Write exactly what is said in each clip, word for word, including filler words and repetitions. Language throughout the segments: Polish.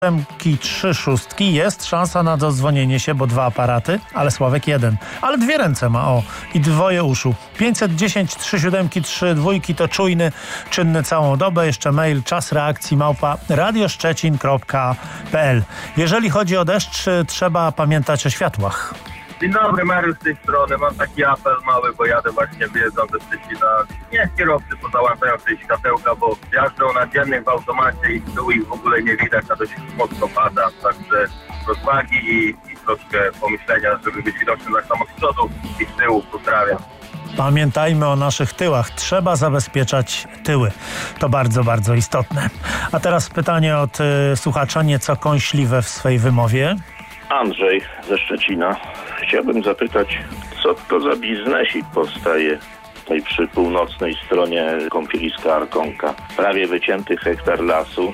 ósemki, trzy szóstki. Jest szansa na dodzwonienie się, bo dwa aparaty, ale Sławek jeden. Ale dwie ręce ma, o, i dwoje uszu. pięćset dziesięć, trzy siódemki, trzy dwójki to czujny, czynny całą dobę. Jeszcze mail, czas reakcji małpa radioszczecin kropka p l. Jeżeli chodzi o deszcz, trzeba pamiętać o światłach. Dzień dobry, Mariusz z tej strony. Mam taki apel mały, bo jadę właśnie wyjeżdżam ze Szczecina. Niech kierowcy pozałączają sobie światełka, bo jażdżą na dziennych w automacie i z tyłu ich w ogóle nie widać, a dość mocno pada. Także rozwagi i, i troszkę pomyślenia, żeby być widocznym tak samo z przodu i z tyłu. Pozdrawiam. Pamiętajmy o naszych tyłach. Trzeba zabezpieczać tyły. To bardzo, bardzo istotne. A teraz pytanie od y, słuchacza, nieco kąśliwe w swej wymowie. Andrzej ze Szczecina. Chciałbym zapytać, co to za biznesik powstaje tutaj przy północnej stronie kąpieliska Arkonka. Prawie wycięty hektar lasu.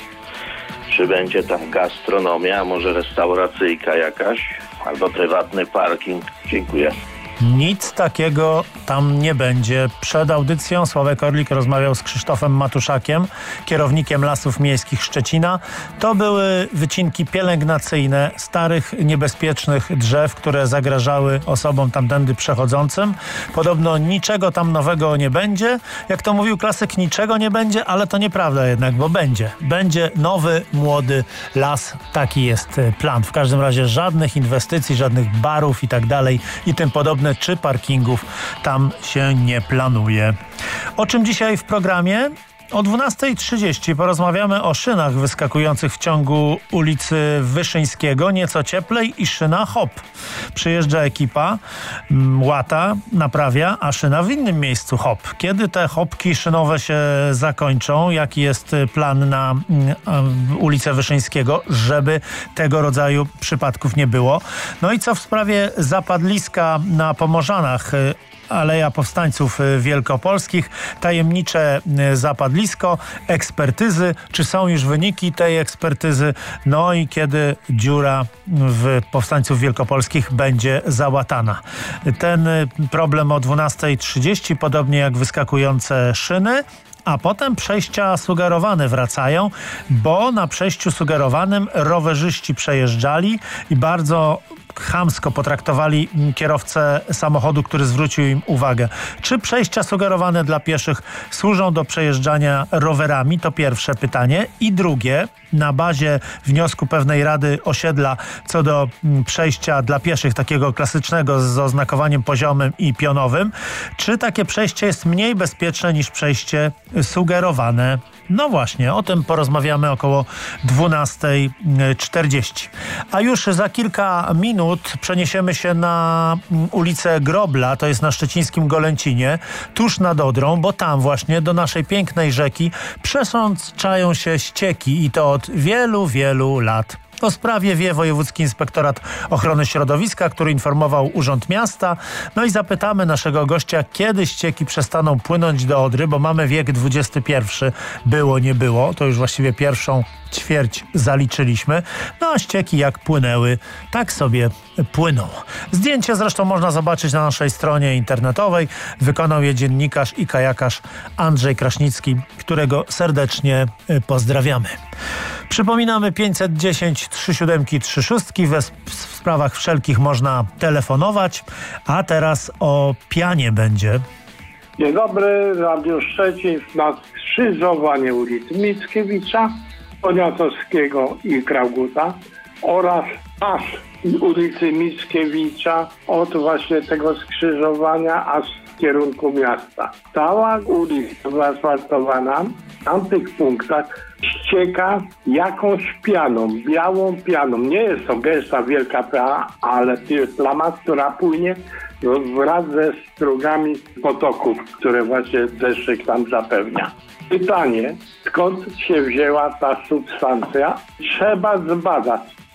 Czy będzie tam gastronomia, a może restauracyjka jakaś? Albo prywatny parking? Dziękuję. Nic takiego tam nie będzie. Przed audycją Sławek Orlik rozmawiał z Krzysztofem Matuszakiem, kierownikiem Lasów Miejskich Szczecina. To były wycinki pielęgnacyjne starych, niebezpiecznych drzew, które zagrażały osobom tamtędy przechodzącym. Podobno niczego tam nowego nie będzie. Jak to mówił klasyk, niczego nie będzie, ale to nieprawda jednak, bo będzie. Będzie nowy, młody las. Taki jest plan. W każdym razie żadnych inwestycji, żadnych barów i tak dalej i tym podobne, czy parkingów tam się nie planuje. O czym dzisiaj w programie? O dwunastej trzydzieści porozmawiamy o szynach wyskakujących w ciągu ulicy Wyszyńskiego, nieco cieplej, i szyna hop. Przyjeżdża ekipa, łata, naprawia, a szyna w innym miejscu hop. Kiedy te hopki szynowe się zakończą? Jaki jest plan na um, ulicę Wyszyńskiego, żeby tego rodzaju przypadków nie było? No i co w sprawie zapadliska na Pomorzanach? Aleja Powstańców Wielkopolskich, tajemnicze zapadlisko, ekspertyzy, czy są już wyniki tej ekspertyzy, no i kiedy dziura w Powstańców Wielkopolskich będzie załatana. Ten problem o dwunastej trzydzieści, podobnie jak wyskakujące szyny. A potem przejścia sugerowane wracają, bo na przejściu sugerowanym rowerzyści przejeżdżali i bardzo chamsko potraktowali kierowcę samochodu, który zwrócił im uwagę. Czy przejścia sugerowane dla pieszych służą do przejeżdżania rowerami? To pierwsze pytanie. I drugie, na bazie wniosku pewnej rady osiedla co do przejścia dla pieszych, takiego klasycznego z oznakowaniem poziomym i pionowym, czy takie przejście jest mniej bezpieczne niż przejście sugerowane? No właśnie, o tym porozmawiamy około dwunastej czterdzieści. A już za kilka minut przeniesiemy się na ulicę Grobla, to jest na szczecińskim Golęcinie, tuż nad Odrą, bo tam właśnie do naszej pięknej rzeki przesączają się ścieki i to od wielu, wielu lat. O sprawie wie Wojewódzki Inspektorat Ochrony Środowiska, który informował Urząd Miasta. No i zapytamy naszego gościa, kiedy ścieki przestaną płynąć do Odry, bo mamy wiek dwudziesty pierwszy. Było, nie było. To już właściwie pierwszą ćwierć zaliczyliśmy. No a ścieki jak płynęły, tak sobie płyną. Zdjęcie zresztą można zobaczyć na naszej stronie internetowej. Wykonał je dziennikarz i kajakarz Andrzej Kraśnicki, którego serdecznie pozdrawiamy. Przypominamy pięćset dziesięć, trzy siódemki, trzy szóstki. We w sprawach wszelkich można telefonować. A teraz o pianie będzie. Dzień dobry, Radio Szczecin na skrzyżowanie ulicy Mickiewicza, Poniatowskiego i Krauguta oraz aż ulicy Mickiewicza od właśnie tego skrzyżowania aż w kierunku miasta. Cała ulica wyasfaltowana, w tamtych punktach ścieka jakąś pianą, białą pianą. Nie jest to gęsta wielka plama, ale plama, która płynie wraz ze strugami potoków, które właśnie deszczyk tam zapewnia. Pytanie, skąd się wzięła ta substancja? Trzeba zbadać.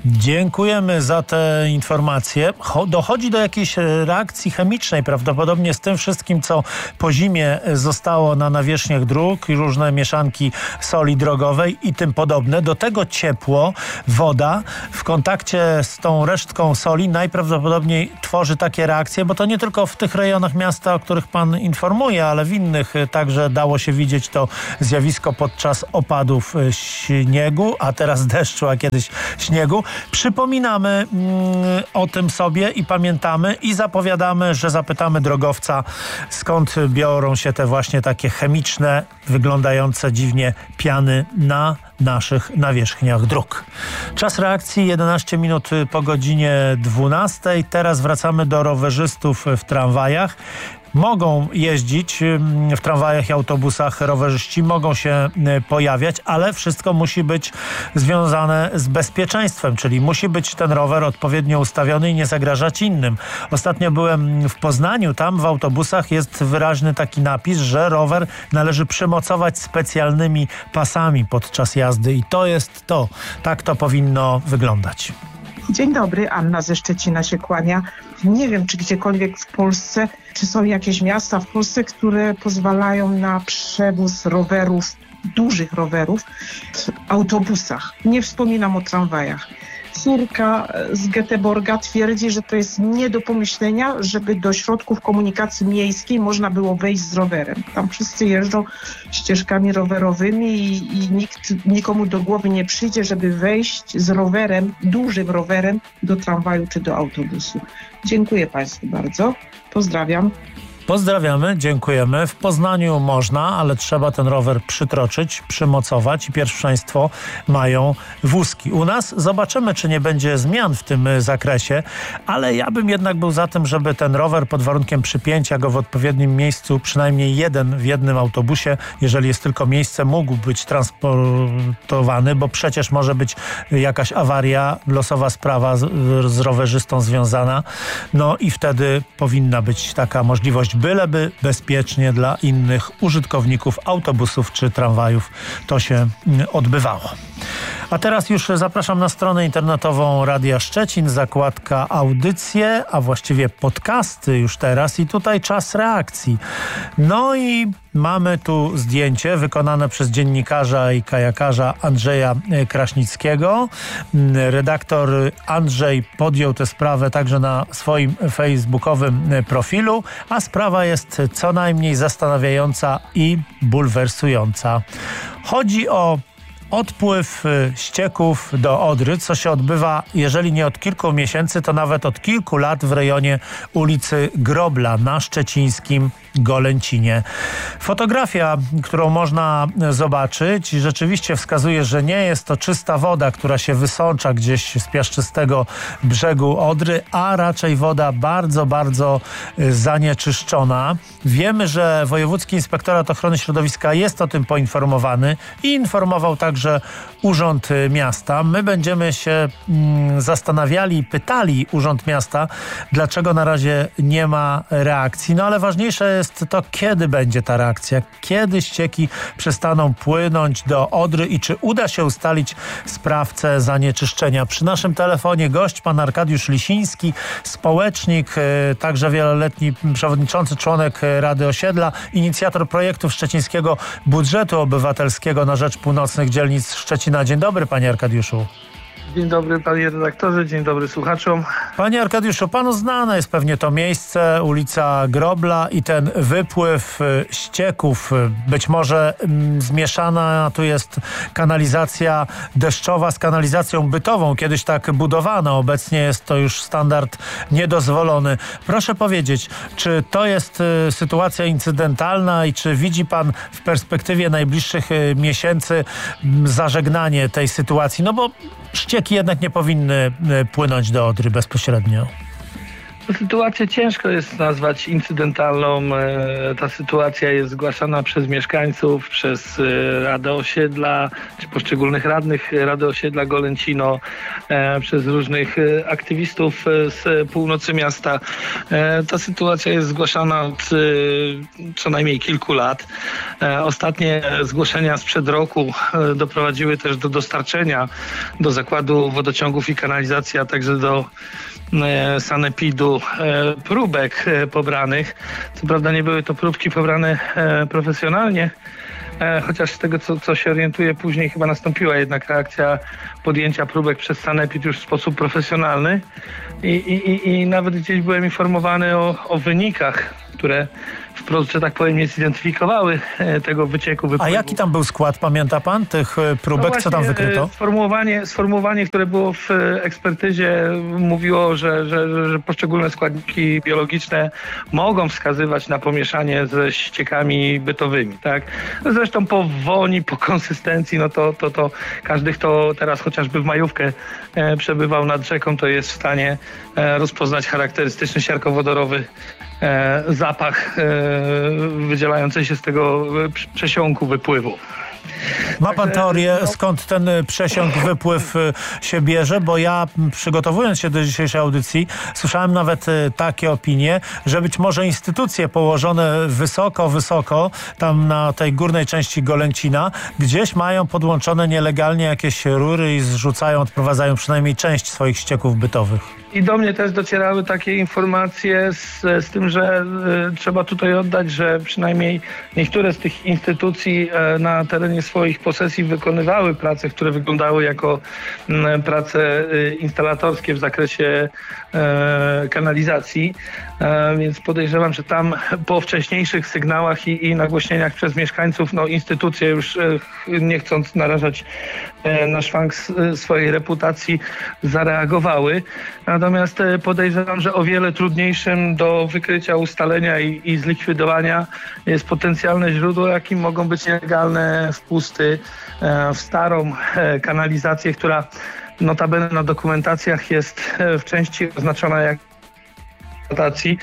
Dziękujemy za te informacje. Dochodzi do jakiejś reakcji chemicznej prawdopodobnie z tym wszystkim, co po zimie zostało na nawierzchniach dróg i różne mieszanki soli drogowej i tym podobne. Do tego ciepło, woda w kontakcie z tą resztką soli najprawdopodobniej tworzy takie reakcje, bo to nie tylko w tych rejonach miasta, o których pan informuje, ale w innych także dało się widzieć to zjawisko podczas opadów śniegu, a teraz deszczu, a kiedyś śniegu. Przypominamy mm, o tym sobie i pamiętamy i zapowiadamy, że zapytamy drogowca, skąd biorą się te właśnie takie chemiczne, wyglądające dziwnie piany na naszych nawierzchniach dróg. Czas reakcji jedenaście minut po godzinie dwunastej. Teraz wracamy do rowerzystów w tramwajach. Mogą jeździć w tramwajach i autobusach, rowerzyści mogą się pojawiać, ale wszystko musi być związane z bezpieczeństwem, czyli musi być ten rower odpowiednio ustawiony i nie zagrażać innym. Ostatnio byłem w Poznaniu, tam w autobusach jest wyraźny taki napis, że rower należy przymocować specjalnymi pasami podczas jazdy i to jest to. Tak to powinno wyglądać. Dzień dobry, Anna ze Szczecina się kłania. Nie wiem, czy gdziekolwiek w Polsce, czy są jakieś miasta w Polsce, które pozwalają na przewóz rowerów, dużych rowerów w autobusach. Nie wspominam o tramwajach. Córka z Göteborga twierdzi, że to jest nie do pomyślenia, żeby do środków komunikacji miejskiej można było wejść z rowerem. Tam wszyscy jeżdżą ścieżkami rowerowymi i, i nikt, nikomu do głowy nie przyjdzie, żeby wejść z rowerem, dużym rowerem do tramwaju czy do autobusu. Dziękuję Państwu bardzo. Pozdrawiam. Pozdrawiamy, dziękujemy. W Poznaniu można, ale trzeba ten rower przytroczyć, przymocować i pierwszeństwo mają wózki. U nas zobaczymy, czy nie będzie zmian w tym zakresie, ale ja bym jednak był za tym, żeby ten rower pod warunkiem przypięcia go w odpowiednim miejscu, przynajmniej jeden w jednym autobusie, jeżeli jest tylko miejsce, mógł być transportowany, bo przecież może być jakaś awaria, losowa sprawa z, z rowerzystą związana. No i wtedy powinna być taka możliwość, byleby bezpiecznie dla innych użytkowników autobusów czy tramwajów to się odbywało. A teraz już zapraszam na stronę internetową Radia Szczecin, zakładka audycje, a właściwie podcasty już teraz i tutaj czas reakcji. No i mamy tu zdjęcie wykonane przez dziennikarza i kajakarza Andrzeja Kraśnickiego. Redaktor Andrzej podjął tę sprawę także na swoim facebookowym profilu, a sprawa jest co najmniej zastanawiająca i bulwersująca. Chodzi o odpływ ścieków do Odry, co się odbywa, jeżeli nie od kilku miesięcy, to nawet od kilku lat w rejonie ulicy Grobla na szczecińskim Golęcinie. Fotografia, którą można zobaczyć, rzeczywiście wskazuje, że nie jest to czysta woda, która się wysącza gdzieś z piaszczystego brzegu Odry, a raczej woda bardzo, bardzo zanieczyszczona. Wiemy, że Wojewódzki Inspektorat Ochrony Środowiska jest o tym poinformowany i informował także Urząd Miasta. My będziemy się mm, zastanawiali i pytali Urząd Miasta, dlaczego na razie nie ma reakcji. No ale ważniejsze jest to, kiedy będzie ta reakcja, kiedy ścieki przestaną płynąć do Odry i czy uda się ustalić sprawcę zanieczyszczenia. Przy naszym telefonie gość, pan Arkadiusz Lisiński, społecznik, także wieloletni przewodniczący, członek Rady Osiedla, inicjator projektu szczecińskiego budżetu obywatelskiego na rzecz północnych dzielnic Szczecina. Dzień dobry, panie Arkadiuszu. Dzień dobry, panie redaktorze, dzień dobry słuchaczom. Panie Arkadiuszu, panu znane jest pewnie to miejsce, ulica Grobla i ten wypływ ścieków. Być może mm, zmieszana tu jest kanalizacja deszczowa z kanalizacją bytową. Kiedyś tak budowano, obecnie jest to już standard niedozwolony. Proszę powiedzieć, czy to jest y, sytuacja incydentalna i czy widzi pan w perspektywie najbliższych y, miesięcy y, zażegnanie tej sytuacji? No bo ścieki jednak nie powinny płynąć do Odry bezpośrednio. Sytuację ciężko jest nazwać incydentalną. Ta sytuacja jest zgłaszana przez mieszkańców, przez Radę Osiedla, czy poszczególnych radnych Rady Osiedla Golęcino, przez różnych aktywistów z północy miasta. Ta sytuacja jest zgłaszana od co najmniej kilku lat. Ostatnie zgłoszenia sprzed roku doprowadziły też do dostarczenia do Zakładu Wodociągów i Kanalizacji, a także do sanepidu próbek pobranych. Co prawda nie były to próbki pobrane profesjonalnie, chociaż z tego, co, co się orientuję, później chyba nastąpiła jednak reakcja podjęcia próbek przez sanepid już w sposób profesjonalny i, i, i nawet gdzieś byłem informowany o, o wynikach, które wprost, że tak powiem, nie zidentyfikowały tego wycieku. Wypływu. A jaki tam był skład, pamięta pan, tych próbek? No właśnie, co tam wykryto? Sformułowanie, sformułowanie, które było w ekspertyzie, mówiło, że, że, że poszczególne składniki biologiczne mogą wskazywać na pomieszanie ze ściekami bytowymi. Tak? Zresztą po woni, po konsystencji, no to, to, to każdy, kto teraz chociażby w majówkę e, przebywał nad rzeką, to jest w stanie e, rozpoznać charakterystyczny siarkowodorowy e, zapach e, wydzielający się z tego przesiąku wypływu. Ma pan teorię, skąd ten przesiąk, wypływ się bierze? Bo ja, przygotowując się do dzisiejszej audycji, słyszałem nawet takie opinie, że być może instytucje położone wysoko, wysoko, tam na tej górnej części Golęcina, gdzieś mają podłączone nielegalnie jakieś rury i zrzucają, odprowadzają przynajmniej część swoich ścieków bytowych. I do mnie też docierały takie informacje z, z tym, że y, trzeba tutaj oddać, że przynajmniej niektóre z tych instytucji y, na terenie swoich posesji wykonywały prace, które wyglądały jako y, prace y, instalatorskie w zakresie y, kanalizacji. Y, więc podejrzewam, że tam po wcześniejszych sygnałach i, i nagłośnieniach przez mieszkańców, no instytucje już y, nie chcąc narażać y, na szwank y, swojej reputacji, zareagowały. Natomiast podejrzewam, że o wiele trudniejszym do wykrycia, ustalenia i, i zlikwidowania jest potencjalne źródło, jakim mogą być nielegalne wpusty w starą kanalizację, która notabene na dokumentacjach jest w części oznaczona jak eksploatacji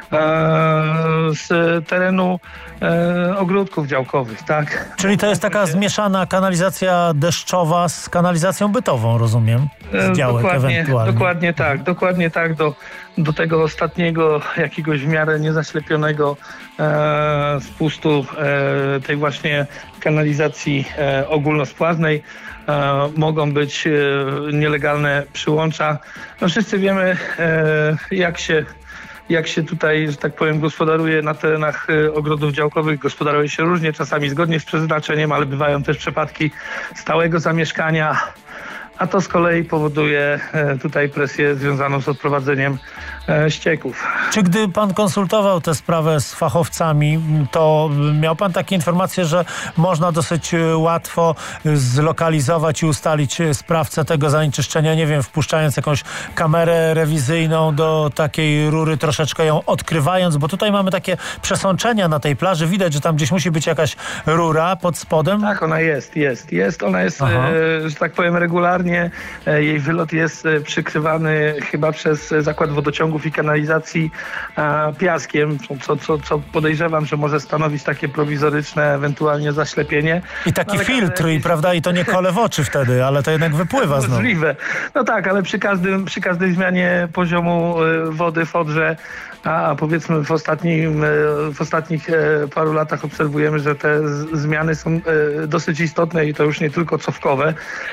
z terenu ogródków działkowych, tak? Czyli to jest taka zmieszana kanalizacja deszczowa z kanalizacją bytową, rozumiem? Z działek dokładnie, ewentualnie. Dokładnie tak, dokładnie tak. Do, do tego ostatniego, jakiegoś w miarę niezaślepionego e, spustu e, tej właśnie kanalizacji e, ogólnospławnej e, mogą być e, nielegalne przyłącza. No wszyscy wiemy, e, jak się jak się tutaj, że tak powiem, gospodaruje na terenach ogrodów działkowych. Gospodaruje się różnie, czasami zgodnie z przeznaczeniem, ale bywają też przypadki stałego zamieszkania, a to z kolei powoduje tutaj presję związaną z odprowadzeniem ścieków. Czy gdy pan konsultował tę sprawę z fachowcami, to miał pan takie informacje, że można dosyć łatwo zlokalizować i ustalić sprawcę tego zanieczyszczenia, nie wiem, wpuszczając jakąś kamerę rewizyjną do takiej rury, troszeczkę ją odkrywając, bo tutaj mamy takie przesączenia na tej plaży, widać, że tam gdzieś musi być jakaś rura pod spodem? Tak, ona jest, jest, jest, ona jest, e, że tak powiem, regularnie, e, jej wylot jest e, przykrywany chyba przez Zakład Wodociągów i Kanalizacji e, piaskiem, co, co, co podejrzewam, że może stanowić takie prowizoryczne ewentualnie zaślepienie. I taki no, filtr, ale... i, prawda, i to nie kole w oczy wtedy, ale to jednak wypływa znowu. Możliwe. No tak, ale przy, każdym, przy każdej zmianie poziomu wody w Odrze, a powiedzmy w, ostatnim, w ostatnich paru latach obserwujemy, że te zmiany są dosyć istotne i to już nie tylko cofkowe,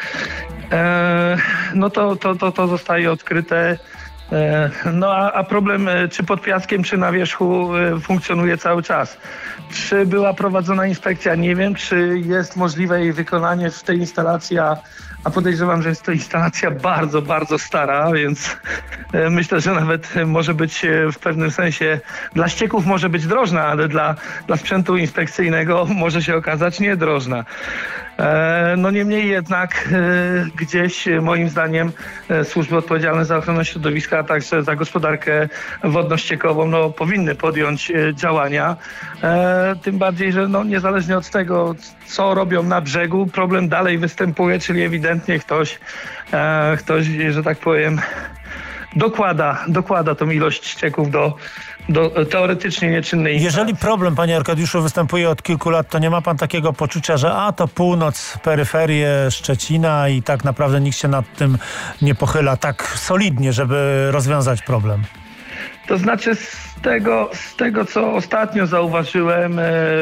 no to, to, to, to zostaje odkryte. No a, a problem czy pod piaskiem, czy na wierzchu funkcjonuje cały czas. Czy była prowadzona inspekcja? Nie wiem. Czy jest możliwe jej wykonanie w tej instalacji, a, a podejrzewam, że jest to instalacja bardzo, bardzo stara, więc myślę, że nawet może być w pewnym sensie dla ścieków może być drożna, ale dla, dla sprzętu inspekcyjnego może się okazać niedrożna. No niemniej jednak gdzieś moim zdaniem służby odpowiedzialne za ochronę środowiska, a także za gospodarkę wodno-ściekową no, powinny podjąć działania. Tym bardziej, że no, niezależnie od tego, co robią na brzegu, problem dalej występuje, czyli ewidentnie ktoś, ktoś, że tak powiem, dokłada, dokłada tą ilość ścieków do, do teoretycznie nieczynnej instalacji. Jeżeli problem, panie Arkadiuszu, występuje od kilku lat, to nie ma pan takiego poczucia, że a to północ, peryferie Szczecina i tak naprawdę nikt się nad tym nie pochyla tak solidnie, żeby rozwiązać problem? To znaczy z tego, z tego co ostatnio zauważyłem, e,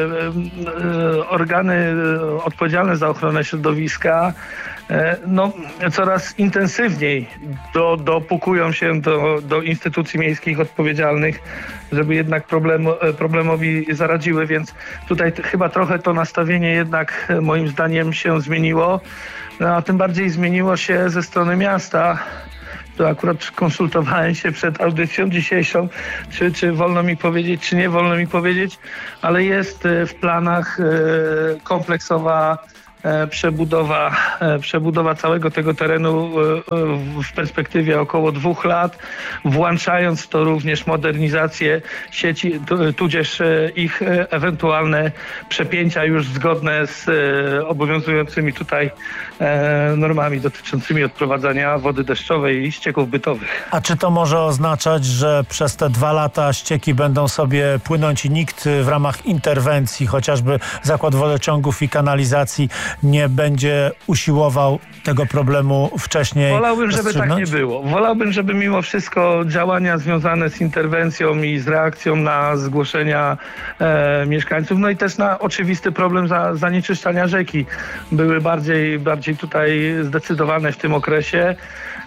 e, organy odpowiedzialne za ochronę środowiska e, no, coraz intensywniej do, dopukują się do, do instytucji miejskich odpowiedzialnych, żeby jednak problem, problemowi zaradziły, więc tutaj t- chyba trochę to nastawienie jednak moim zdaniem się zmieniło, no, a tym bardziej zmieniło się ze strony miasta. To akurat konsultowałem się przed audycją dzisiejszą, czy, czy wolno mi powiedzieć, czy nie wolno mi powiedzieć, ale jest w planach kompleksowa przebudowa, przebudowa całego tego terenu w perspektywie około dwóch lat, włączając w to również modernizację sieci, tudzież ich ewentualne przepięcia już zgodne z obowiązującymi tutaj normami dotyczącymi odprowadzania wody deszczowej i ścieków bytowych. A czy to może oznaczać, że przez te dwa lata ścieki będą sobie płynąć i nikt w ramach interwencji, chociażby Zakład Wodociągów i Kanalizacji, nie będzie usiłował tego problemu wcześniej Wolałbym, żeby tak rozstrzygnąć? nie było. Wolałbym, żeby mimo wszystko działania związane z interwencją i z reakcją na zgłoszenia e, mieszkańców, no i też na oczywisty problem za, zanieczyszczania rzeki były bardziej, bardziej tutaj zdecydowane w tym okresie.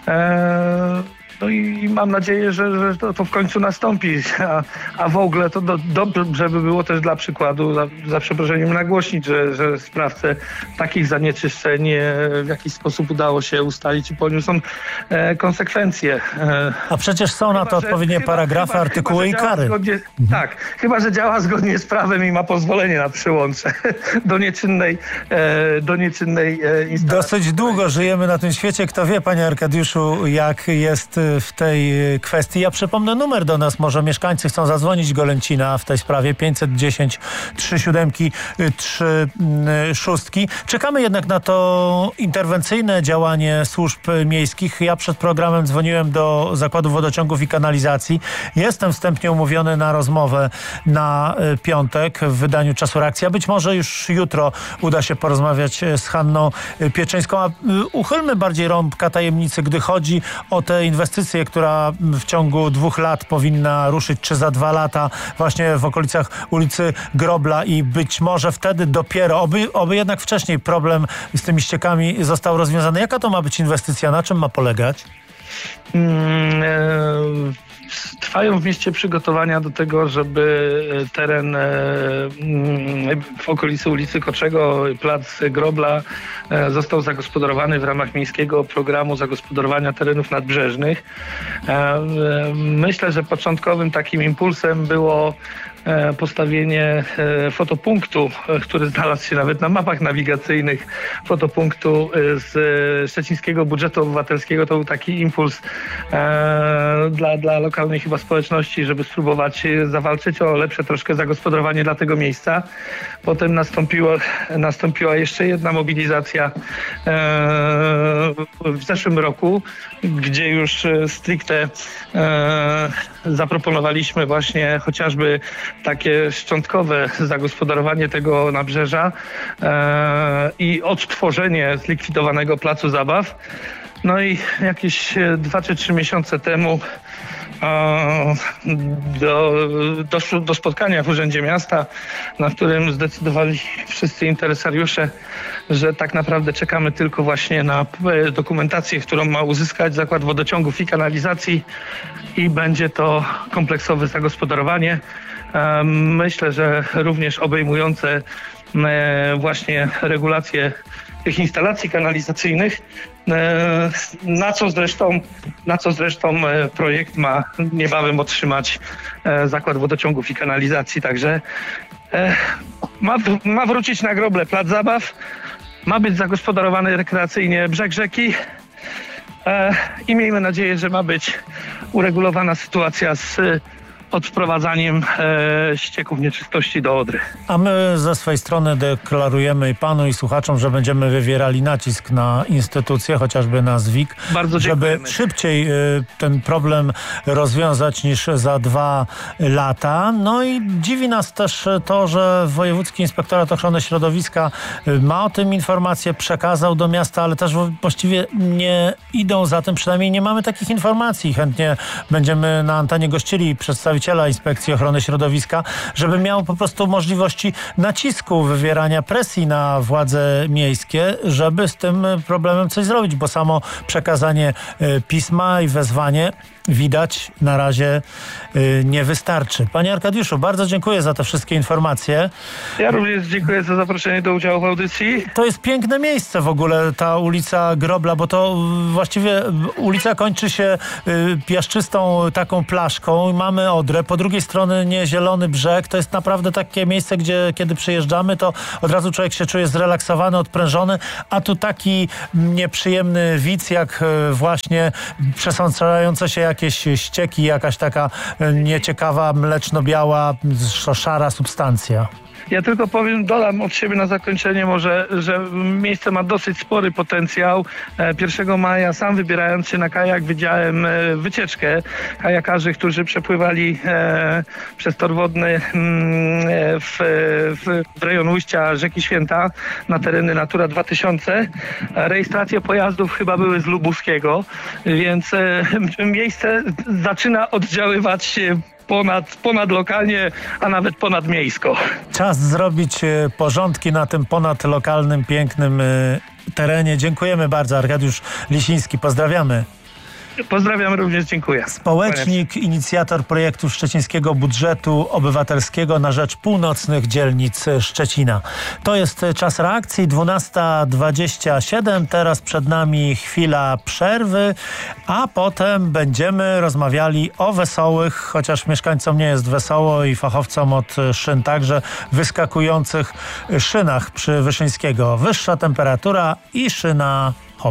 E, No i mam nadzieję, że, że to, to w końcu nastąpi, a, a w ogóle to do, dobrze by było też dla przykładu, za, za przeproszeniem nagłośnić, że, że sprawcę takich zanieczyszczeń w jakiś sposób udało się ustalić i poniósł e, konsekwencje. E, A przecież są na to chyba, że- odpowiednie chyba- paragrafy, chyba- artykuły chyba, i że działa kary. Zgodnie, Mhm. Tak, chyba że działa zgodnie z prawem i ma pozwolenie na przyłącze do nieczynnej, e, do nieczynnej e, instalacji. Dosyć długo żyjemy na tym świecie. Kto wie, panie Arkadiuszu, jak jest w tej kwestii. Ja przypomnę numer do nas. Może mieszkańcy chcą zadzwonić Golęcina w tej sprawie. pięćset dziesięć trzy siódemki trzy szóstki. Czekamy jednak na to interwencyjne działanie służb miejskich. Ja przed programem dzwoniłem do Zakładu Wodociągów i Kanalizacji. Jestem wstępnie umówiony na rozmowę na piątek w wydaniu Czasu Reakcji. A być może już jutro uda się porozmawiać z Hanną Pieczyńską. A uchylmy bardziej rąbka tajemnicy, gdy chodzi o te inwestycje, która w ciągu dwóch lat powinna ruszyć, czy za dwa lata właśnie w okolicach ulicy Grobla i być może wtedy dopiero, oby, oby jednak wcześniej problem z tymi ściekami został rozwiązany. Jaka to ma być inwestycja? Na czym ma polegać? Mm, e, Trwają w mieście przygotowania do tego, żeby teren e, mm, w okolicy ulicy Koczego, plac Grobla e, został zagospodarowany w ramach miejskiego programu zagospodarowania terenów nadbrzeżnych. E, e, myślę, że początkowym takim impulsem było e, postawienie e, fotopunktu, e, który znalazł się nawet na mapach nawigacyjnych, fotopunktu e, z e, szczecińskiego budżetu obywatelskiego. To był taki impuls e, dla, dla lokalnej chyba społeczności, żeby spróbować zawalczyć o lepsze troszkę zagospodarowanie dla tego miejsca. Potem nastąpiło, nastąpiła jeszcze jedna mobilizacja e, w zeszłym roku, gdzie już stricte e, zaproponowaliśmy właśnie chociażby takie szczątkowe zagospodarowanie tego nabrzeża e, i odtworzenie zlikwidowanego placu zabaw. No i jakieś dwa czy trzy miesiące temu do, doszło do spotkania w Urzędzie Miasta, na którym zdecydowali wszyscy interesariusze, że tak naprawdę czekamy tylko właśnie na dokumentację, którą ma uzyskać Zakład Wodociągów i Kanalizacji i będzie to kompleksowe zagospodarowanie. Myślę, że również obejmujące właśnie regulacje tych instalacji kanalizacyjnych, na co zresztą, na co zresztą projekt ma niebawem otrzymać Zakład Wodociągów i Kanalizacji. Także ma, ma wrócić na Groble plac zabaw, ma być zagospodarowany rekreacyjnie brzeg rzeki i miejmy nadzieję, że ma być uregulowana sytuacja z odprowadzaniem e, ścieków nieczystości do Odry. A my ze swojej strony deklarujemy i panu i słuchaczom, że będziemy wywierali nacisk na instytucje, chociażby na ZWIK, Bardzo żeby szybciej y, ten problem rozwiązać niż za dwa lata. No i dziwi nas też to, że Wojewódzki Inspektorat Ochrony Środowiska y, ma o tym informację, przekazał do miasta, ale też właściwie nie idą za tym, przynajmniej nie mamy takich informacji. Chętnie będziemy na antenie gościli przedstawiciela Inspekcji Ochrony Środowiska, żeby miał po prostu możliwości nacisku, wywierania presji na władze miejskie, żeby z tym problemem coś zrobić, bo samo przekazanie y, pisma i wezwanie widać na razie y, nie wystarczy. Panie Arkadiuszu, bardzo dziękuję za te wszystkie informacje. Ja również dziękuję za zaproszenie do udziału w audycji. To jest piękne miejsce w ogóle, ta ulica Grobla, bo to właściwie ulica kończy się y, piaszczystą taką plaszką. Mamy Odrę, po drugiej stronie nie zielony brzeg. To jest naprawdę takie miejsce, gdzie kiedy przyjeżdżamy, to od razu człowiek się czuje zrelaksowany, odprężony, a tu taki nieprzyjemny widz, jak y, właśnie przesączające się jak jakieś ścieki, jakaś taka nieciekawa, mleczno-biała, szara substancja. Ja tylko powiem, dodam od siebie na zakończenie może, że miejsce ma dosyć spory potencjał. pierwszego maja sam wybierając się na kajak widziałem wycieczkę kajakarzy, którzy przepływali przez tor wodny w, w, w rejon ujścia rzeki Święta na tereny Natura dwa tysiące. Rejestracje pojazdów chyba były z Lubuskiego, więc miejsce zaczyna oddziaływać Ponad, ponad lokalnie, a nawet ponadmiejsko. Czas zrobić porządki na tym ponadlokalnym, pięknym terenie. Dziękujemy bardzo. Arkadiusz Lisiński, pozdrawiamy. Pozdrawiam również, dziękuję. Społecznik, inicjator projektu Szczecińskiego Budżetu Obywatelskiego na rzecz północnych dzielnic Szczecina. To jest czas reakcji, dwunasta dwadzieścia siedem. Teraz przed nami chwila przerwy, a potem będziemy rozmawiali o wesołych, chociaż mieszkańcom nie jest wesoło i fachowcom od szyn także, wyskakujących szynach przy Wyszyńskiego. Wyższa temperatura i szyna hop.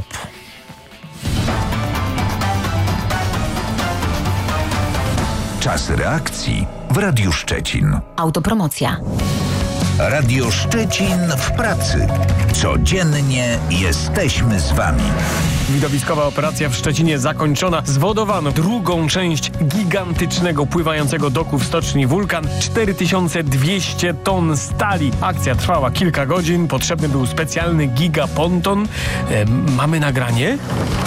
Czas reakcji w Radiu Szczecin. Autopromocja. Radio Szczecin w pracy. Codziennie jesteśmy z wami. Widowiskowa operacja w Szczecinie zakończona. Zwodowano drugą część gigantycznego pływającego doku w stoczni Wulkan. cztery tysiące dwieście ton stali. Akcja trwała kilka godzin. Potrzebny był specjalny gigaponton. E, mamy nagranie?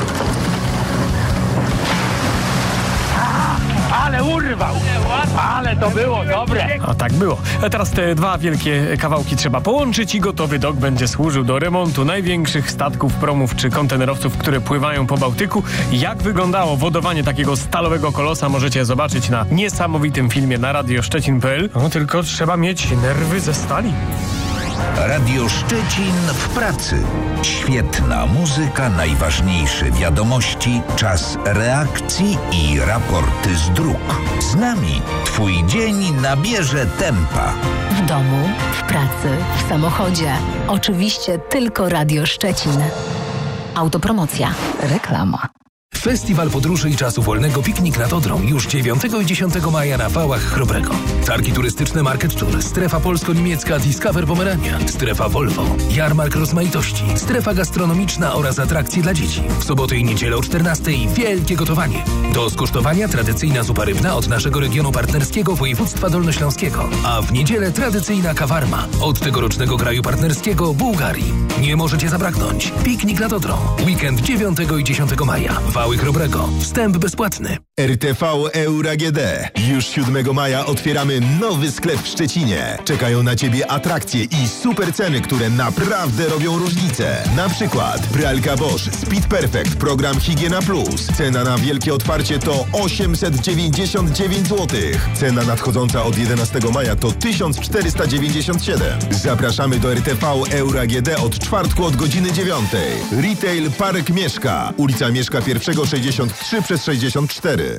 Ale urwał! Ale to było dobre! A tak było. A teraz te dwa wielkie kawałki trzeba połączyć i gotowy dok będzie służył do remontu największych statków, promów czy kontenerowców, które pływają po Bałtyku. Jak wyglądało wodowanie takiego stalowego kolosa, możecie zobaczyć na niesamowitym filmie na radio szczecin kropka p l. No tylko trzeba mieć nerwy ze stali. Radio Szczecin w pracy. Świetna muzyka, najważniejsze wiadomości, czas reakcji i raporty z dróg. Z nami twój dzień nabierze tempa. W domu, w pracy, w samochodzie. Oczywiście tylko Radio Szczecin. Autopromocja. Reklama. Festiwal Podróży i Czasu Wolnego Piknik nad Odrą już dziewiątego i dziesiątego maja na Wałach Chrobrego. Targi turystyczne Market Tour, strefa polsko-niemiecka Discover Pomerania, strefa Volvo, jarmark rozmaitości, strefa gastronomiczna oraz atrakcje dla dzieci. W sobotę i niedzielę o czternastej wielkie gotowanie. Do skosztowania tradycyjna zupa rybna od naszego regionu partnerskiego województwa dolnośląskiego, a w niedzielę tradycyjna kawarma od tegorocznego kraju partnerskiego Bułgarii. Nie możecie zabraknąć. Piknik nad Odrą. Weekend dziewiątego i dziesiątego maja. Wały Chrobrego. Wstęp bezpłatny. R T V Euro A G D. Już siódmego maja otwieramy nowy sklep w Szczecinie. Czekają na Ciebie atrakcje i super ceny, które naprawdę robią różnicę. Na przykład pralka Bosch Speed Perfect, program Higiena Plus. Cena na wielkie otwarcie to osiemset dziewięćdziesiąt dziewięć złotych. Cena nadchodząca od jedenastego maja to tysiąc czterysta dziewięćdziesiąt siedem. Zapraszamy do R T V Euro A G D od czwartku od godziny dziewiątej. Retail Park Mieszka. Ulica Mieszka pierwszego sześćdziesiąt trzy przez sześćdziesiąt cztery.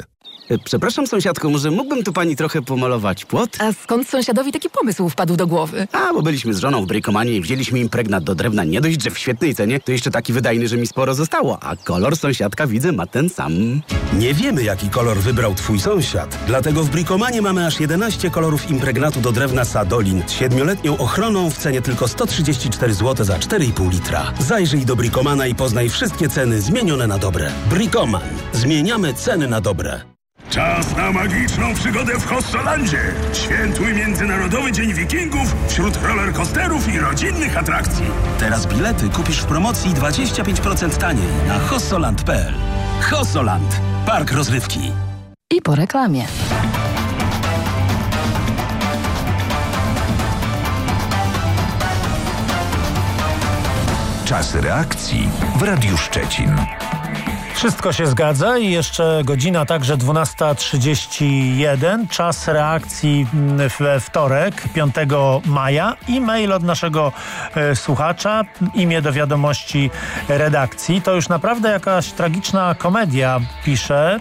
Przepraszam, sąsiadko, może mógłbym tu pani trochę pomalować płot? A skąd sąsiadowi taki pomysł wpadł do głowy? A, bo byliśmy z żoną w Brikomanie i wzięliśmy impregnat do drewna. Nie dość, że w świetnej cenie, to jeszcze taki wydajny, że mi sporo zostało. A kolor sąsiadka, widzę, ma ten sam. Nie wiemy, jaki kolor wybrał twój sąsiad. Dlatego w Brikomanie mamy aż jedenaście kolorów impregnatu do drewna Sadolin z siedmioletnią ochroną w cenie tylko sto trzydzieści cztery złote za cztery i pół litra. Zajrzyj do Brikomana i poznaj wszystkie ceny zmienione na dobre. Brikoman. Zmieniamy ceny na dobre. Czas na magiczną przygodę w Hossolandzie. Świętuj Międzynarodowy Dzień Wikingów wśród rollercoasterów i rodzinnych atrakcji. Teraz bilety kupisz w promocji dwadzieścia pięć procent taniej na hossoland kropka p l. Hossoland. Park rozrywki. I po reklamie. Czas reakcji w Radiu Szczecin. Wszystko się zgadza i jeszcze godzina także dwunasta trzydzieści jeden. Czas reakcji we wtorek, piątego maja. I mail od naszego e, słuchacza, imię do wiadomości redakcji. To już naprawdę jakaś tragiczna komedia, pisze.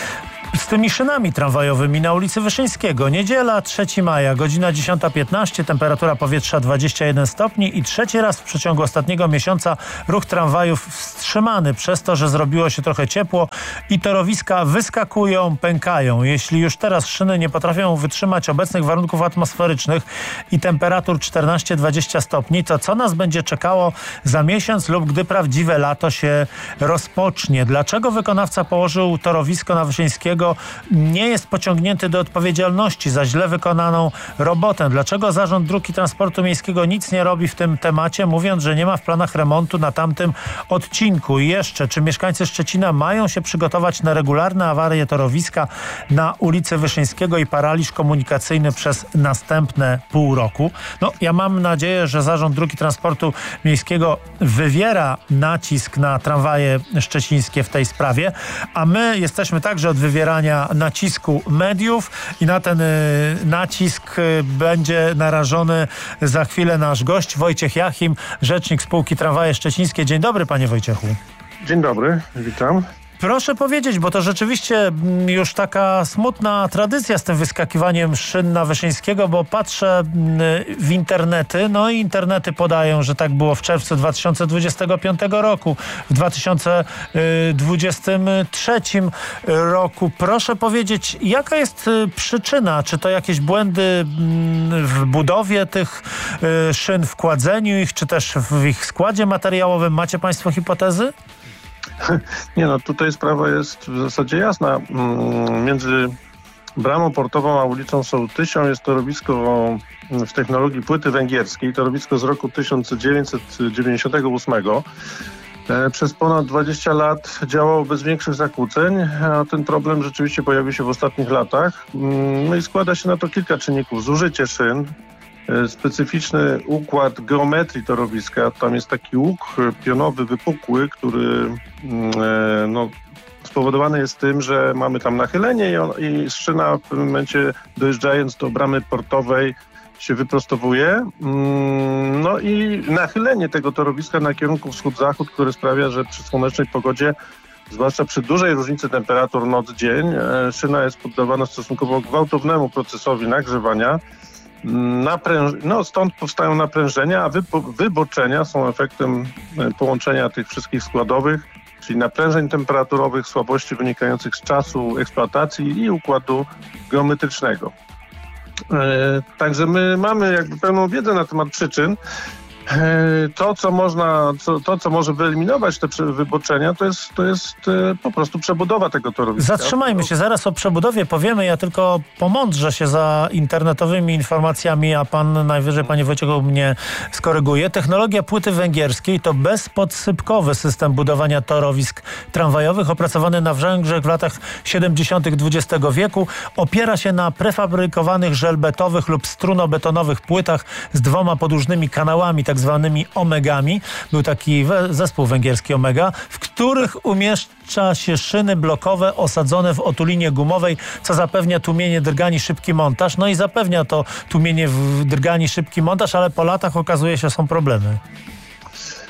Z tymi szynami tramwajowymi na ulicy Wyszyńskiego. Niedziela, trzeciego maja, godzina dziesiąta piętnaście, temperatura powietrza dwadzieścia jeden stopni i trzeci raz w przeciągu ostatniego miesiąca ruch tramwajów wstrzymany przez to, że zrobiło się trochę ciepło i torowiska wyskakują, pękają. Jeśli już teraz szyny nie potrafią wytrzymać obecnych warunków atmosferycznych i temperatur czternaście dwadzieścia stopni, to co nas będzie czekało za miesiąc lub gdy prawdziwe lato się rozpocznie? Dlaczego wykonawca położył torowisko na Wyszyńskiego nie jest pociągnięty do odpowiedzialności za źle wykonaną robotę? Dlaczego Zarząd Dróg i Transportu Miejskiego nic nie robi w tym temacie, mówiąc, że nie ma w planach remontu na tamtym odcinku? I jeszcze, czy mieszkańcy Szczecina mają się przygotować na regularne awarie torowiska na ulicy Wyszyńskiego i paraliż komunikacyjny przez następne pół roku? No, ja mam nadzieję, że Zarząd Dróg i Transportu Miejskiego wywiera nacisk na tramwaje szczecińskie w tej sprawie, a my jesteśmy także od wywierania nacisku mediów i na ten y, nacisk y, będzie narażony za chwilę nasz gość Wojciech Jachim, rzecznik spółki Tramwaje Szczecińskie. Dzień dobry, panie Wojciechu. Dzień dobry, witam. Proszę powiedzieć, bo to rzeczywiście już taka smutna tradycja z tym wyskakiwaniem szyn na Wyszyńskiego, bo patrzę w internety, no i internety podają, że tak było w czerwcu dwa tysiące dwudziestego piątego roku, w dwa tysiące dwudziestym trzecim roku. Proszę powiedzieć, jaka jest przyczyna? Czy to jakieś błędy w budowie tych szyn, w kładzeniu ich, czy też w ich składzie materiałowym? Macie państwo hipotezy? Nie no, tutaj sprawa jest w zasadzie jasna. Między Bramą Portową a ulicą Sołtysią jest torowisko w technologii płyty węgierskiej, torowisko z roku tysiąc dziewięćset dziewięćdziesiątego ósmego. Przez ponad dwadzieścia lat działało bez większych zakłóceń, a ten problem rzeczywiście pojawił się w ostatnich latach. No i składa się na to kilka czynników. Zużycie szyn, specyficzny układ geometrii torowiska. Tam jest taki łuk pionowy, wypukły, który no, spowodowany jest tym, że mamy tam nachylenie i, on, i szyna w pewnym momencie, dojeżdżając do bramy portowej, się wyprostowuje. No i nachylenie tego torowiska na kierunku wschód-zachód, które sprawia, że przy słonecznej pogodzie, zwłaszcza przy dużej różnicy temperatur noc-dzień, szyna jest poddawana stosunkowo gwałtownemu procesowi nagrzewania. Napręż... No, stąd powstają naprężenia, a wypo... wyboczenia są efektem połączenia tych wszystkich składowych, czyli naprężeń temperaturowych, słabości wynikających z czasu eksploatacji i układu geometrycznego. E, także my mamy jakby pełną wiedzę na temat przyczyn. To, co można, co, to, co może wyeliminować te wyboczenia, to jest, to jest po prostu przebudowa tego torowiska. Zatrzymajmy się, zaraz o przebudowie powiemy. Ja tylko pomądrzę się za internetowymi informacjami, a pan najwyżej, panie Wojciechu, mnie skoryguje. Technologia płyty węgierskiej to bezpodsypkowy system budowania torowisk tramwajowych opracowany na Węgrzech w latach siedemdziesiątych dwudziestego wieku. Opiera się na prefabrykowanych żelbetowych lub strunobetonowych płytach z dwoma podłużnymi kanałami, tak zwanymi omegami. Był taki zespół węgierski Omega, w których umieszcza się szyny blokowe osadzone w otulinie gumowej, co zapewnia tłumienie drgań i szybki montaż. No i zapewnia to tłumienie drgań i szybki montaż, ale po latach okazuje się, są problemy.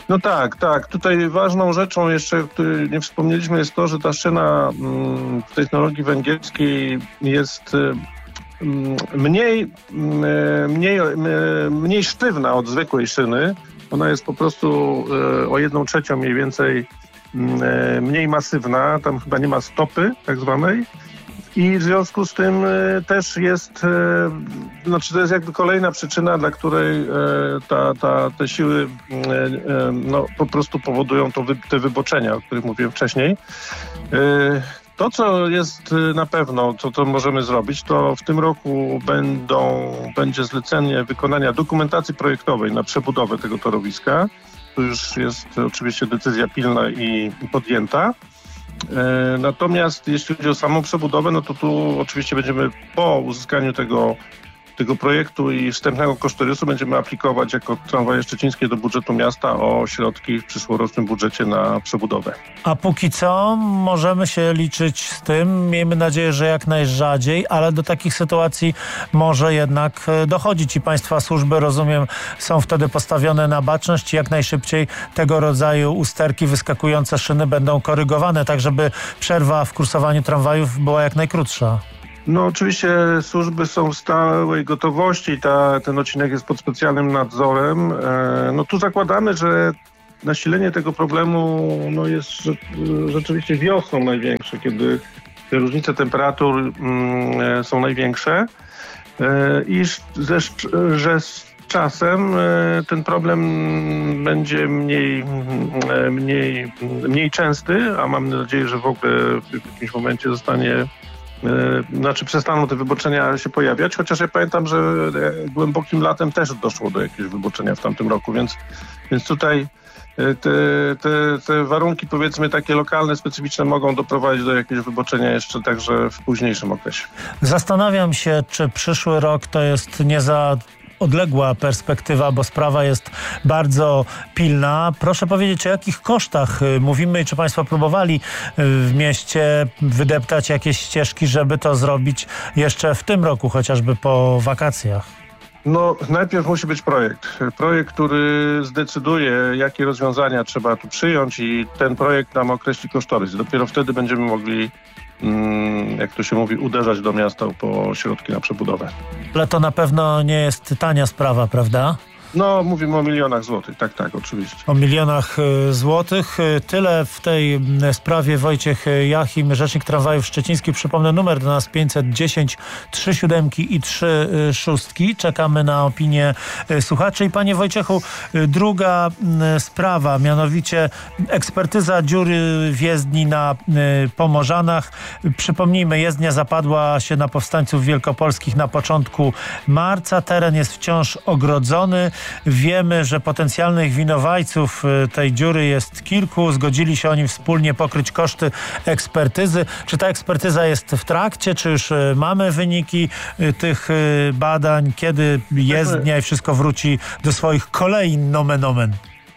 No tak, tak. Tutaj ważną rzeczą jeszcze, o której nie wspomnieliśmy, jest to, że ta szyna w technologii węgierskiej jest mniej, mniej, mniej sztywna od zwykłej szyny. Ona jest po prostu o jedną trzecią mniej więcej mniej masywna. Tam chyba nie ma stopy tak zwanej. I w związku z tym też jest, znaczy to jest jakby kolejna przyczyna, dla której ta, ta, te siły no, po prostu powodują to, te wyboczenia, o których mówiłem wcześniej. To, co jest na pewno, co to możemy zrobić, to w tym roku będą, będzie zlecenie wykonania dokumentacji projektowej na przebudowę tego torowiska. To już jest oczywiście decyzja pilna i podjęta. Natomiast jeśli chodzi o samą przebudowę, no to tu oczywiście będziemy po uzyskaniu tego, tego projektu i wstępnego kosztorysu będziemy aplikować jako Tramwaje Szczecińskie do budżetu miasta o środki w przyszłorocznym budżecie na przebudowę. A póki co możemy się liczyć z tym, miejmy nadzieję, że jak najrzadziej, ale do takich sytuacji może jednak dochodzić i państwa służby, rozumiem, są wtedy postawione na baczność i jak najszybciej tego rodzaju usterki, wyskakujące szyny będą korygowane, tak żeby przerwa w kursowaniu tramwajów była jak najkrótsza. No oczywiście służby są w stałej gotowości i ta, ten odcinek jest pod specjalnym nadzorem. E, no tu zakładamy, że nasilenie tego problemu no, jest rzeczywiście wiosną największe, kiedy te różnice temperatur mm, są największe e, i ze, że z czasem e, ten problem będzie mniej, e, mniej, mniej częsty, a mam nadzieję, że w ogóle w jakimś momencie zostanie Znaczy przestaną te wyboczenia się pojawiać, chociaż ja pamiętam, że głębokim latem też doszło do jakiegoś wyboczenia w tamtym roku, więc, więc tutaj te, te, te warunki powiedzmy takie lokalne, specyficzne mogą doprowadzić do jakiegoś wyboczenia jeszcze także w późniejszym okresie. Zastanawiam się, czy przyszły rok to jest nie za odległa perspektywa, bo sprawa jest bardzo pilna. Proszę powiedzieć, o jakich kosztach mówimy i czy państwo próbowali w mieście wydeptać jakieś ścieżki, żeby to zrobić jeszcze w tym roku, chociażby po wakacjach? No, najpierw musi być projekt. Projekt, który zdecyduje, jakie rozwiązania trzeba tu przyjąć i ten projekt nam określi kosztorys. Dopiero wtedy będziemy mogli, jak to się mówi, uderzać do miasta po środki na przebudowę. Ale to na pewno nie jest tania sprawa, prawda? No, mówimy o milionach złotych, tak, tak, oczywiście. O milionach y, złotych. Tyle w tej y, sprawie. Wojciech Jachim, rzecznik Tramwajów Szczecińskich. Przypomnę numer do nas pięćset dziesięć, trzy siódemki i trzy szóstki. Czekamy na opinię y, słuchaczy. I panie Wojciechu, y, druga y, sprawa, mianowicie ekspertyza dziury w jezdni na y, Pomorzanach. Przypomnijmy, jezdnia zapadła się na powstańców wielkopolskich na początku marca. Teren jest wciąż ogrodzony. Wiemy, że potencjalnych winowajców tej dziury jest kilku. Zgodzili się oni wspólnie pokryć koszty ekspertyzy. Czy ta ekspertyza jest w trakcie? Czy już mamy wyniki tych badań? Kiedy jezdnia i wszystko wróci do swoich kolei nomen omen?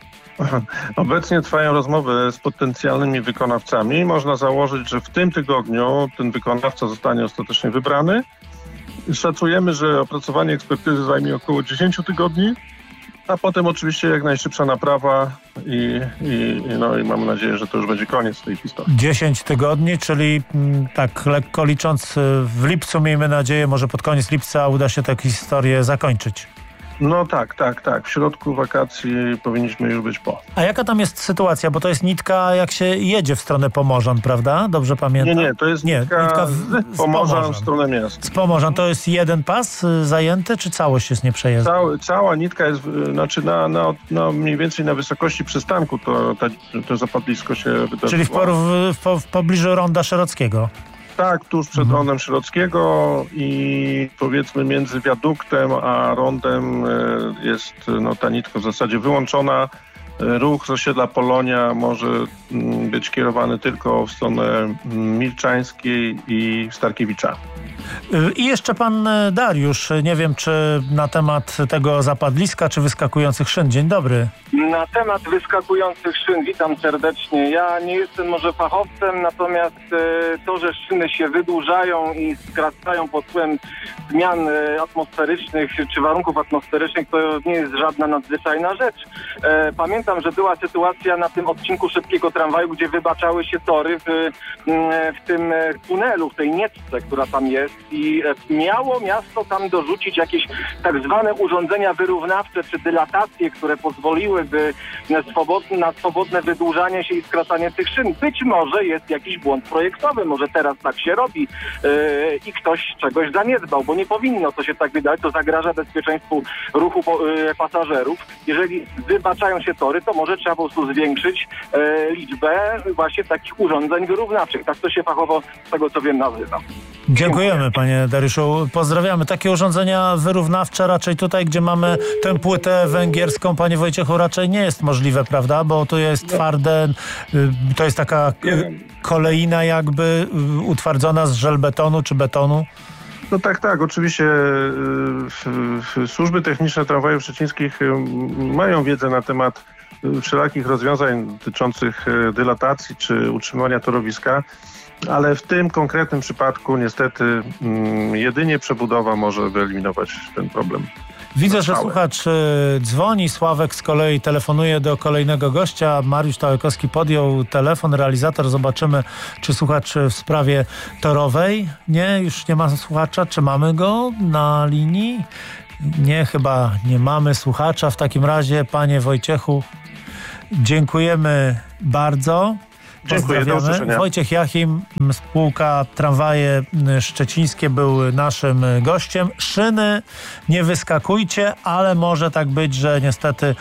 Obecnie trwają rozmowy z potencjalnymi wykonawcami. Można założyć, że w tym tygodniu ten wykonawca zostanie ostatecznie wybrany. Szacujemy, że opracowanie ekspertyzy zajmie około dziesięć tygodni, a potem oczywiście jak najszybsza naprawa i, i, no, i mamy nadzieję, że to już będzie koniec tej historii. dziesięć tygodni, czyli tak lekko licząc w lipcu, miejmy nadzieję, może pod koniec lipca uda się tę historię zakończyć. No tak, tak, tak. W środku wakacji powinniśmy już być po. A jaka tam jest sytuacja? Bo to jest nitka, jak się jedzie w stronę Pomorzan, prawda? Dobrze pamiętam? Nie, nie, to jest nie, nitka, nitka w, z Pomorzan w stronę miasta. Z Pomorzan. To jest jeden pas zajęty, czy całość jest nieprzejezdna? Cały, cała nitka jest, znaczy na, na, na mniej więcej na wysokości przystanku to, to, to zapadlisko się wydarzyło. Czyli w, w, w, w pobliżu Ronda Szerockiego. Tak, tuż przed mhm. rondem Szerockiego i powiedzmy między wiaduktem a rondem jest no, ta nitka w zasadzie wyłączona. Ruch z osiedla Polonia może być kierowany tylko w stronę Milczańskiej i Starkiewicza. I jeszcze pan Dariusz, nie wiem czy na temat tego zapadliska, czy wyskakujących szyn. Dzień dobry. Na temat wyskakujących szyn, witam serdecznie. Ja nie jestem może fachowcem, natomiast e, to, że szyny się wydłużają i skracają pod wpływem zmian e, atmosferycznych czy warunków atmosferycznych, to nie jest żadna nadzwyczajna rzecz. E, pamiętam, że była sytuacja na tym odcinku szybkiego tramwaju, gdzie wybaczały się tory w, w tym tunelu, w tej niecce, która tam jest, i miało miasto tam dorzucić jakieś tak zwane urządzenia wyrównawcze czy dylatacje, które pozwoliłyby na swobodne, na swobodne wydłużanie się i skracanie tych szyn. Być może jest jakiś błąd projektowy, może teraz tak się robi yy, i ktoś czegoś zaniedbał, bo nie powinno to się tak wydać, to zagraża bezpieczeństwu ruchu po, yy, pasażerów. Jeżeli wybaczają się tory, to może trzeba po prostu zwiększyć yy, liczbę właśnie takich urządzeń wyrównawczych. Tak to się fachowo, z tego co wiem, nazywa. Dziękujemy panie Dariuszu. Pozdrawiamy. Takie urządzenia wyrównawcze raczej tutaj, gdzie mamy tę płytę węgierską, panie Wojciechu, raczej nie jest możliwe, prawda? Bo tu jest twarde, to jest taka kolejna jakby utwardzona z żelbetonu czy betonu. No tak, tak. Oczywiście y, y, służby techniczne tramwajów szczecińskich y, mają wiedzę na temat y, wszelakich rozwiązań dotyczących y, dylatacji czy utrzymywania torowiska, ale w tym konkretnym przypadku niestety y, jedynie przebudowa może wyeliminować ten problem. Widzę, że słuchacz y, dzwoni. Sławek z kolei telefonuje do kolejnego gościa. Mariusz Tałekowski podjął telefon. Realizator, zobaczymy, czy słuchacz w sprawie torowej. Nie, już nie ma słuchacza. Czy mamy go na linii? Nie, chyba nie mamy słuchacza. W takim razie, panie Wojciechu, dziękujemy bardzo. Dziękuję, do usłyszenia. Wojciech Jachim, spółka Tramwaje Szczecińskie, był naszym gościem. Szyny nie wyskakujcie, ale może tak być, że niestety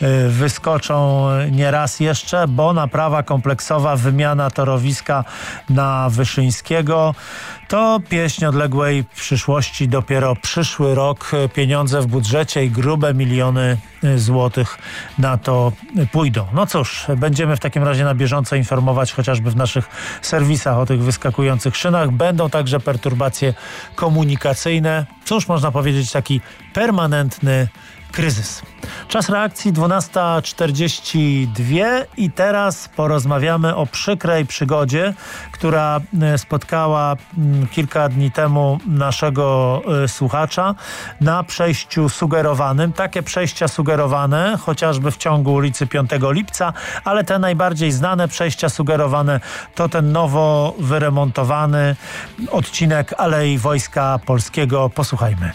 wyskoczą nie raz jeszcze, bo naprawa kompleksowa, wymiana torowiska na Wyszyńskiego to pieśń odległej przyszłości. Dopiero przyszły rok pieniądze w budżecie i grube miliony złotych na to pójdą. No cóż, będziemy w takim razie na bieżąco informować chociażby w naszych serwisach o tych wyskakujących szynach. Będą także perturbacje komunikacyjne. Cóż można powiedzieć, taki permanentny kryzys. Czas reakcji dwunasta czterdzieści dwa i teraz porozmawiamy o przykrej przygodzie, która spotkała kilka dni temu naszego słuchacza na przejściu sugerowanym. Takie przejścia sugerowane chociażby w ciągu ulicy piątego lipca, ale te najbardziej znane przejścia sugerowane to ten nowo wyremontowany odcinek Alei Wojska Polskiego. Posłuchajmy.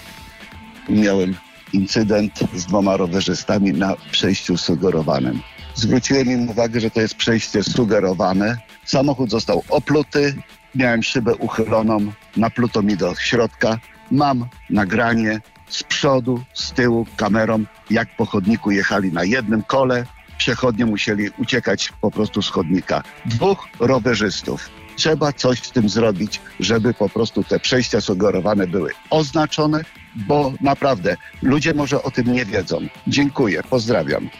Miałem incydent z dwoma rowerzystami na przejściu sugerowanym. Zwróciłem im uwagę, że to jest przejście sugerowane. Samochód został opluty, miałem szybę uchyloną, napluto mi do środka. Mam nagranie z przodu, z tyłu, kamerą, jak po chodniku jechali na jednym kole. Przechodnie musieli uciekać po prostu z chodnika. Dwóch rowerzystów. Trzeba coś z tym zrobić, żeby po prostu te przejścia sugerowane były oznaczone, bo naprawdę ludzie może o tym nie wiedzą. Dziękuję, pozdrawiam.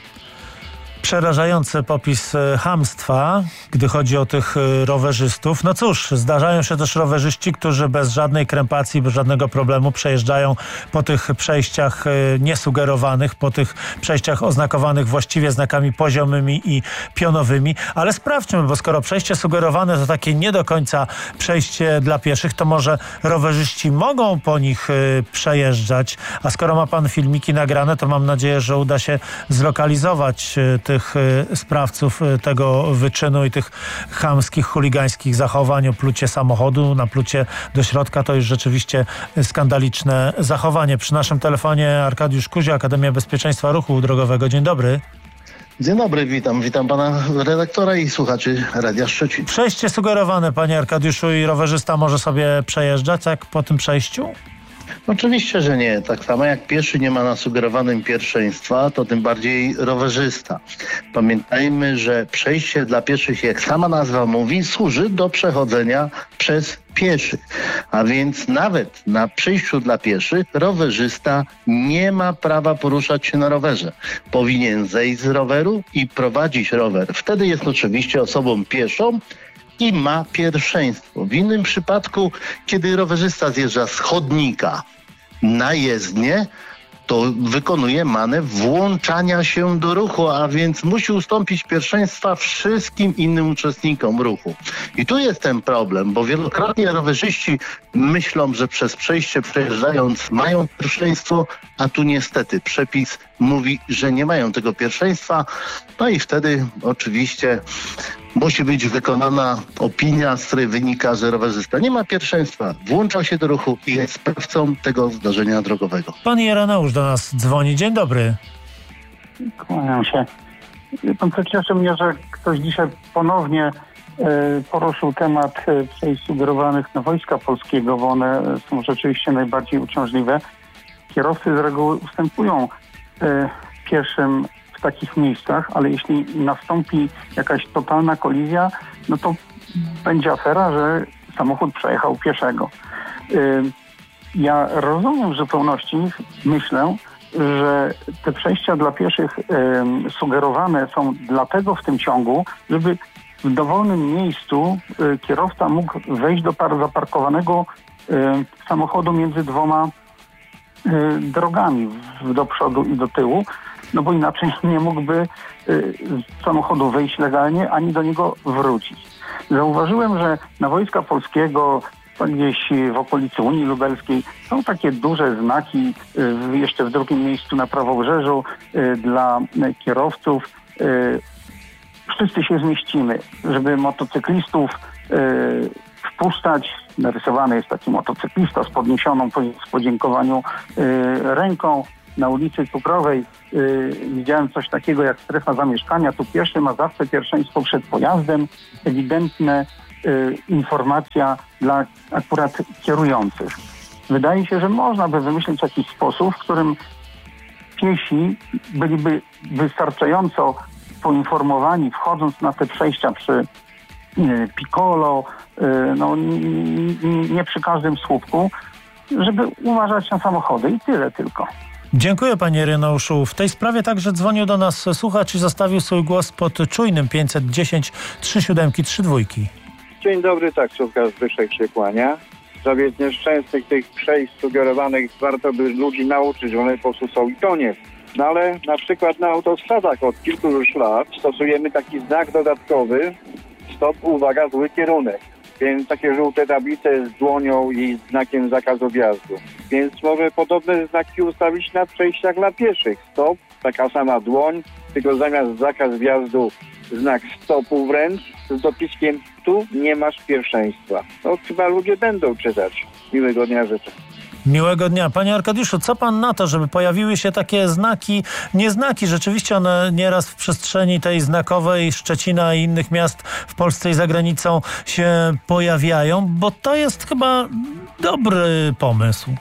Przerażający popis chamstwa, gdy chodzi o tych rowerzystów. No cóż, zdarzają się też rowerzyści, którzy bez żadnej krępacji, bez żadnego problemu przejeżdżają po tych przejściach niesugerowanych, po tych przejściach oznakowanych właściwie znakami poziomymi i pionowymi. Ale sprawdźmy, bo skoro przejście sugerowane to takie nie do końca przejście dla pieszych, to może rowerzyści mogą po nich przejeżdżać. A skoro ma pan filmiki nagrane, to mam nadzieję, że uda się zlokalizować tych sprawców tego wyczynu i tych chamskich, chuligańskich zachowań. Oplucie samochodu, naplucie do środka to już rzeczywiście skandaliczne zachowanie. Przy naszym telefonie Arkadiusz Kuzia, Akademia Bezpieczeństwa Ruchu Drogowego. Dzień dobry. Dzień dobry, witam. Witam pana redaktora i słuchaczy Radia Szczecin. Przejście sugerowane, panie Arkadiuszu, i rowerzysta może sobie przejeżdżać jak po tym przejściu? Oczywiście, że nie. Tak samo jak pieszy nie ma na sugerowanym pierwszeństwa, to tym bardziej rowerzysta. Pamiętajmy, że przejście dla pieszych, jak sama nazwa mówi, służy do przechodzenia przez pieszych. A więc nawet na przejściu dla pieszych rowerzysta nie ma prawa poruszać się na rowerze. Powinien zejść z roweru i prowadzić rower. Wtedy jest oczywiście osobą pieszą, i ma pierwszeństwo. W innym przypadku, kiedy rowerzysta zjeżdża z chodnika na jezdnię, to wykonuje manewr włączania się do ruchu, a więc musi ustąpić pierwszeństwa wszystkim innym uczestnikom ruchu. I tu jest ten problem, bo wielokrotnie rowerzyści myślą, że przez przejście przejeżdżając mają pierwszeństwo, a tu niestety przepis mówi, że nie mają tego pierwszeństwa. No i wtedy oczywiście musi być wykonana opinia, z której wynika, że rowerzysta nie ma pierwszeństwa, włączał się do ruchu i jest sprawcą tego zdarzenia drogowego. Pan Ireneusz do nas dzwoni. Dzień dobry. Kłaniam się. Pan cieszy mnie, że ktoś dzisiaj ponownie e, poruszył temat e, przejść sugerowanych na Wojska Polskiego, bo one są rzeczywiście najbardziej uciążliwe. Kierowcy z reguły ustępują e, pieszym w takich miejscach, ale jeśli nastąpi jakaś totalna kolizja, no to będzie afera, że samochód przejechał pieszego. Ja rozumiem w zupełności, myślę, że te przejścia dla pieszych sugerowane są dlatego w tym ciągu, żeby w dowolnym miejscu kierowca mógł wejść do zaparkowanego samochodu między dwoma drogami, do przodu i do tyłu, no bo inaczej nie mógłby z samochodu wyjść legalnie, ani do niego wrócić. Zauważyłem, że na Wojska Polskiego, gdzieś w okolicy Unii Lubelskiej, są takie duże znaki, jeszcze w drugim miejscu na Prawobrzeżu, dla kierowców. Wszyscy się zmieścimy, żeby motocyklistów wpuszczać. Narysowany jest taki motocyklista z podniesioną w podziękowaniu ręką. Na ulicy Cukrowej y, widziałem coś takiego jak strefa zamieszkania. Tu pieszy ma zawsze pierwszeństwo przed pojazdem. Ewidentna y, informacja dla akurat kierujących. Wydaje się, że można by wymyślić jakiś sposób, w którym piesi byliby wystarczająco poinformowani, wchodząc na te przejścia przy y, Piccolo, y, no, n- nie przy każdym słupku, żeby uważać na samochody i tyle tylko. Dziękuję panie Ireneuszu. W tej sprawie także dzwonił do nas słuchacz i zostawił swój głos pod czujnym pięćset dziesięć trzy siedem trzy dwa. Dzień dobry, taksówka Zbyszek się kłania. W sprawie nieszczęsnych tych przejść sugerowanych warto by ludzi nauczyć, one po prostu są i koniec. No ale na przykład na autostradach od kilku już lat stosujemy taki znak dodatkowy stop, uwaga, zły kierunek. Więc takie żółte tablice z dłonią i znakiem zakazu wjazdu. Więc może podobne znaki ustawić na przejściach dla pieszych. Stop, taka sama dłoń, tylko zamiast zakaz wjazdu znak stopu wręcz z dopiskiem tu nie masz pierwszeństwa. No chyba ludzie będą czytać. Miłego dnia życzę. Miłego dnia. Panie Arkadiuszu, co pan na to, żeby pojawiły się takie znaki, nie znaki, rzeczywiście one nieraz w przestrzeni tej znakowej Szczecina i innych miast w Polsce i za granicą się pojawiają, bo to jest chyba dobry pomysł.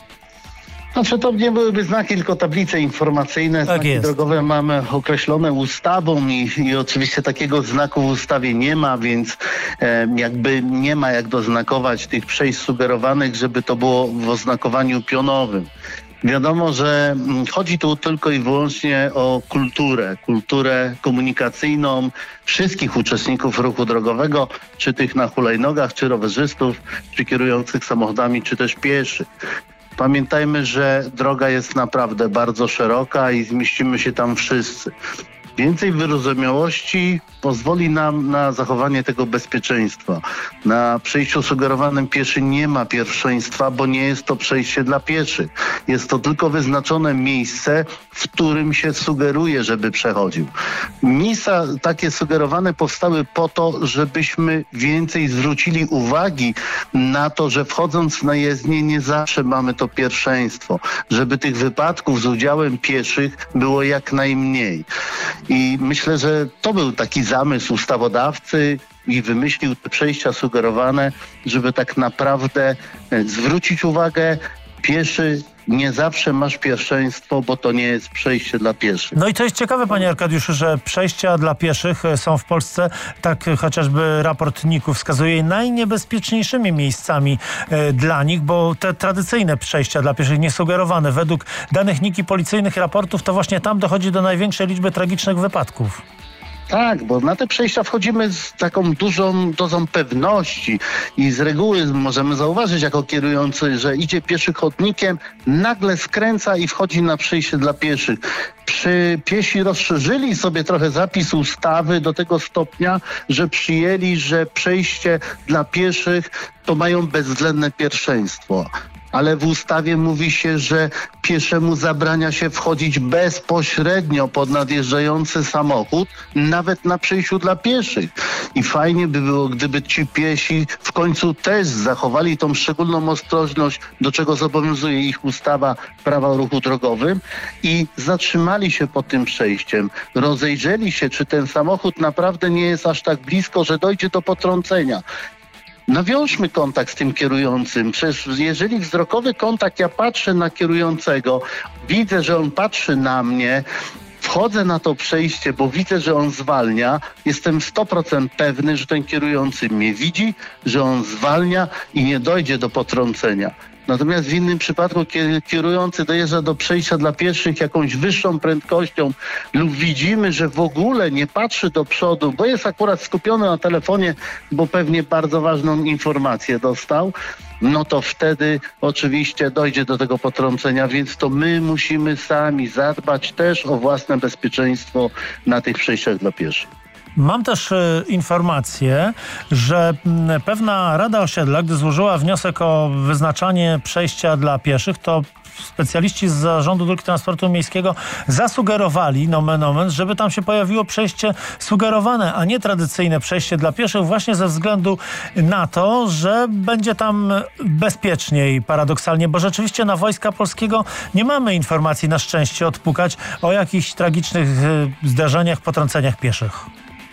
Znaczy to nie byłyby znaki, tylko tablice informacyjne. Tak Znaki jest. drogowe mamy określone ustawą i, i oczywiście takiego znaku w ustawie nie ma, więc e, jakby nie ma jak doznakować tych przejść sugerowanych, żeby to było w oznakowaniu pionowym. Wiadomo, że chodzi tu tylko i wyłącznie o kulturę, kulturę komunikacyjną wszystkich uczestników ruchu drogowego, czy tych na hulajnogach, czy rowerzystów, czy kierujących samochodami, czy też pieszych. Pamiętajmy, że droga jest naprawdę bardzo szeroka i zmieścimy się tam wszyscy. Więcej wyrozumiałości pozwoli nam na zachowanie tego bezpieczeństwa. Na przejściu sugerowanym pieszy nie ma pierwszeństwa, bo nie jest to przejście dla pieszych. Jest to tylko wyznaczone miejsce, w którym się sugeruje, żeby przechodził. Miejsca takie sugerowane powstały po to, żebyśmy więcej zwrócili uwagi na to, że wchodząc na jezdnię nie zawsze mamy to pierwszeństwo. Żeby tych wypadków z udziałem pieszych było jak najmniej. I myślę, że to był taki zamysł ustawodawcy i wymyślił te przejścia sugerowane, żeby tak naprawdę zwrócić uwagę, pieszy nie zawsze masz pierwszeństwo, bo to nie jest przejście dla pieszych. No i to jest ciekawe, panie Arkadiuszu, że przejścia dla pieszych są w Polsce, tak chociażby raport N I K-u wskazuje, najniebezpieczniejszymi miejscami e, dla nich, bo te tradycyjne przejścia dla pieszych, niesugerowane, według danych N I K i policyjnych raportów, to właśnie tam dochodzi do największej liczby tragicznych wypadków. Tak, bo na te przejścia wchodzimy z taką dużą dozą pewności i z reguły możemy zauważyć jako kierujący, że idzie pieszy chodnikiem, nagle skręca i wchodzi na przejście dla pieszych. Przy piesi rozszerzyli sobie trochę zapis ustawy do tego stopnia, że przyjęli, że przejście dla pieszych to mają bezwzględne pierwszeństwo. Ale w ustawie mówi się, że pieszemu zabrania się wchodzić bezpośrednio pod nadjeżdżający samochód, nawet na przejściu dla pieszych. I fajnie by było, gdyby ci piesi w końcu też zachowali tą szczególną ostrożność, do czego zobowiązuje ich ustawa Prawa o ruchu drogowym i zatrzymali się pod tym przejściem, rozejrzeli się, czy ten samochód naprawdę nie jest aż tak blisko, że dojdzie do potrącenia. Nawiążmy kontakt z tym kierującym. Przecież jeżeli wzrokowy kontakt, ja patrzę na kierującego, widzę, że on patrzy na mnie, wchodzę na to przejście, bo widzę, że on zwalnia, jestem sto procent pewny, że ten kierujący mnie widzi, że on zwalnia i nie dojdzie do potrącenia. Natomiast w innym przypadku kierujący dojeżdża do przejścia dla pieszych jakąś wyższą prędkością lub widzimy, że w ogóle nie patrzy do przodu, bo jest akurat skupiony na telefonie, bo pewnie bardzo ważną informację dostał, no to wtedy oczywiście dojdzie do tego potrącenia, więc to my musimy sami zadbać też o własne bezpieczeństwo na tych przejściach dla pieszych. Mam też y, informację, że m, pewna Rada Osiedla, gdy złożyła wniosek o wyznaczanie przejścia dla pieszych, to specjaliści z Zarządu Dróg Transportu Miejskiego zasugerowali, nomen omen, żeby tam się pojawiło przejście sugerowane, a nie tradycyjne przejście dla pieszych, właśnie ze względu na to, że będzie tam bezpieczniej paradoksalnie, bo rzeczywiście na Wojska Polskiego nie mamy informacji, na szczęście, odpukać o jakichś tragicznych y, zdarzeniach, potrąceniach pieszych.